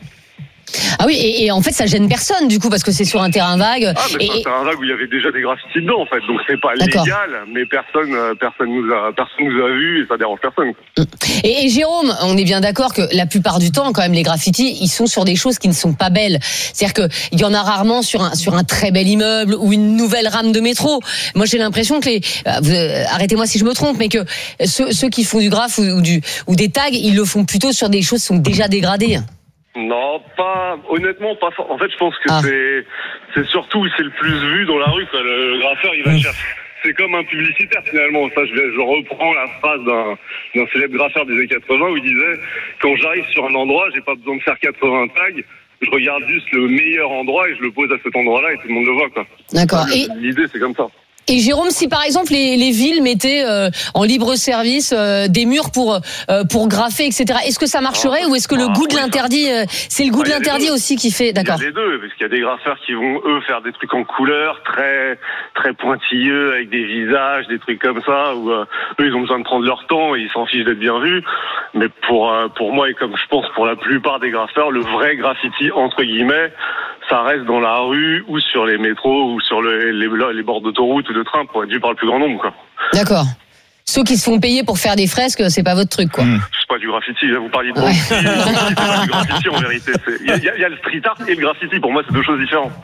Ah oui, et, et en fait, ça gêne personne, du coup, parce que c'est sur un terrain vague. Ah, mais Et- c'est un terrain vague où il y avait déjà des graffitis dedans, en fait. Donc c'est pas D'accord. légal, mais personne, euh, personne nous a, personne nous a vus et ça dérange personne, quoi. Et, et Jérôme, on est bien d'accord que la plupart du temps, quand même, les graffitis, ils sont sur des choses qui ne sont pas belles. C'est-à-dire qu'il y en a rarement sur un, sur un très bel immeuble ou une nouvelle rame de métro. Moi, j'ai l'impression que les, euh, vous, euh, arrêtez-moi si je me trompe, mais que ceux, ceux qui font du graphe ou, ou du, ou des tags, ils le font plutôt sur des choses qui sont déjà dégradées. Non, pas, honnêtement, pas for- En fait, je pense que Ah. c'est, c'est surtout, c'est le plus vu dans la rue, quoi. Le, le graffeur, il va chercher. C'est comme un publicitaire, finalement. Ça, je, vais- je reprends la phrase d'un, d'un célèbre graffeur des années quatre-vingts où il disait, quand j'arrive sur un endroit, j'ai pas besoin de faire quatre-vingts tags. Je regarde juste le meilleur endroit et je le pose à cet endroit-là et tout le monde le voit, quoi. D'accord. Le- Et- L'idée, c'est comme ça. Et Jérôme, si par exemple les, les villes mettaient euh, en libre service euh, des murs pour euh, pour graffer, et cetera, est-ce que ça marcherait ou est-ce que le goût de l'interdit, euh, c'est le goût Ah, de il y a les l'interdit deux. aussi qui fait, d'accord? Il y a les deux, parce qu'il y a des graffeurs qui vont, eux, faire des trucs en couleur, très très pointilleux, avec des visages, des trucs comme ça, où euh, eux, ils ont besoin de prendre leur temps et ils s'en fichent d'être bien vus. Mais pour euh, pour moi, et comme je pense pour la plupart des graffeurs, le vrai graffiti, entre guillemets, ça reste dans la rue ou sur les métros ou sur le- les, les bords d'autoroute ou de train pour être vu par le plus grand nombre, quoi. D'accord. Ceux qui se font payer pour faire des fresques, c'est pas votre truc, quoi. C'est pas du graffiti, là vous parliez de Banksy, c'est pas du graffiti en vérité. C'est- Il y, a- il y a- il y a le street art et le graffiti, pour moi c'est deux choses différentes.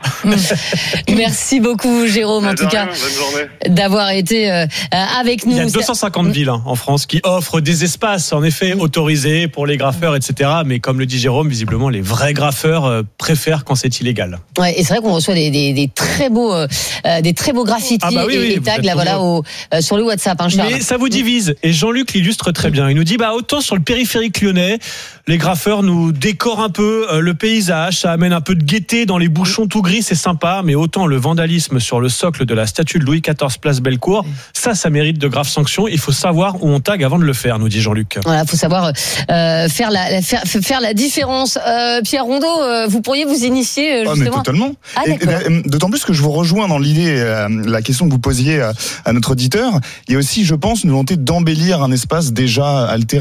Merci beaucoup, Jérôme, en De tout rien, cas, bonne journée. d'avoir été euh, avec nous. Il y a deux cent cinquante villes hein, en France qui offrent des espaces, en effet, autorisés pour les graffeurs, et cetera. Mais comme le dit Jérôme, visiblement, les vrais graffeurs euh, préfèrent quand c'est illégal. Ouais, et c'est vrai qu'on reçoit des, des, des très beaux, euh, des très beaux graffitis Ah bah oui, et, oui, et vous tags êtes là, voilà, nombreux. au, euh, sur le WhatsApp, hein, Charles. Mais ça vous divise. Et Jean-Luc l'illustre très bien. Il nous dit, bah, autant sur le périphérique lyonnais, les graffeurs nous décorent un peu euh, le paysage, ça amène un peu de gaieté dans les bouchons tout gris, c'est sympa, mais autant le vandalisme sur le socle de la statue de Louis quatorze place Bellecour, ça, ça mérite de graves sanctions. Il faut savoir où on tag avant de le faire, nous dit Jean-Luc. Voilà, faut savoir euh, faire la, la faire, faire la différence. Euh, Pierre Rondeau, euh, vous pourriez vous initier euh, Ah, justement. mais totalement. Ah, Et- d'accord. et, D'autant plus que je vous rejoins dans l'idée, euh, la question que vous posiez à, à notre auditeur. Il y a aussi, je pense, une volonté d'embellir un espace déjà altéré. Enfin, je veux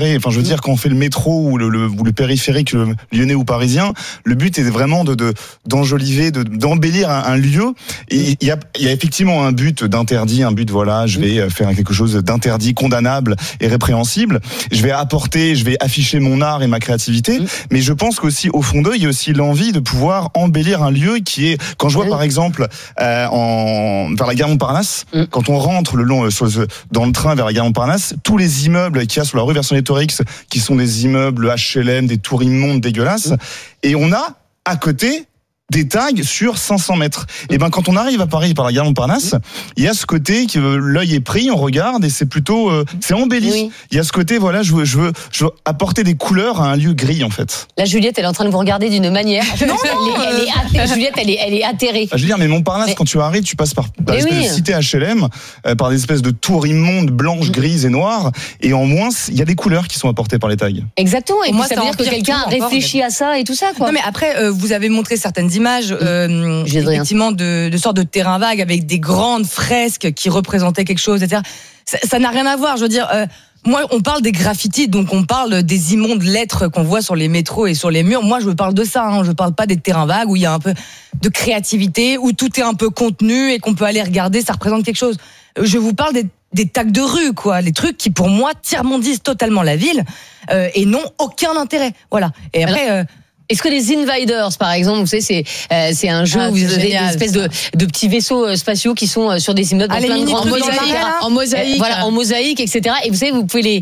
dire, quand on fait le métro ou le, le, ou le périphérique le, lyonnais ou parisien, le but est vraiment de, de d'enjoliver, de, d'embellir un, un lieu. Et il y a, il y a effectivement un but d'interdit, un but, voilà, je vais faire quelque chose d'interdit, condamnable et répréhensible. Je vais apporter, je vais afficher mon art et ma créativité. Mmh. Mais je pense qu'aussi, au fond d'eux, il y a aussi l'envie de pouvoir embellir un lieu qui est, quand je vois, mmh. par exemple, euh, en, vers la gare Montparnasse, mmh. quand on rentre le long, sur, dans le train vers la gare Montparnasse, tous les immeubles qu'il y a sur la rue Vercingétorix, qui sont des immeubles H L M, des tours immondes dégueulasses, mmh. et on a, à côté, des tags sur cinq cents mètres. Et ben quand on arrive à Paris par la gare Montparnasse, il y a ce côté que l'œil est pris, on regarde et c'est plutôt euh, c'est embelli. Oui. Il y a ce côté, voilà, je veux je veux je veux apporter des couleurs à un lieu gris en fait. Là Juliette, elle est en train de vous regarder d'une manière. Non, elle est, elle est atterrée. Juliette, elle est elle est atterrée. Ah, je veux dire, mais Montparnasse, mais... quand tu arrives, tu passes par, par des espèces oui. de cités H L M, euh, par des espèces de tours immondes, blanches, grises et noires, et en moins il y a des couleurs qui sont apportées par les tags. Exactement. Et moi, ça veut dire que quelqu'un a réfléchi à ça et tout ça, quoi. Non mais après, euh, vous avez montré certaines images. Euh, effectivement de, de sortes de terrains vagues avec des grandes fresques qui représentaient quelque chose, et cetera. Ça, ça n'a rien à voir. Je veux dire, euh, moi, on parle des graffitis, donc on parle des immondes lettres qu'on voit sur les métros et sur les murs. Moi, je parle de ça. Hein. Je parle pas des terrains vagues où il y a un peu de créativité, où tout est un peu contenu et qu'on peut aller regarder, ça représente quelque chose. Je vous parle des des tags de rue, quoi, les trucs qui pour moi tiers-mondisent totalement la ville euh, et n'ont aucun intérêt. Voilà. Et après. Euh, Est-ce que les Invaders, par exemple, vous savez, c'est euh, c'est un jeu ah, où vous avez génial, des espèces de, de petits vaisseaux spatiaux qui sont sur des immeubles ah, en plein de grands en mosaïque, en mosaïque, euh, voilà, en mosaïque, et cetera. Et vous savez, vous pouvez les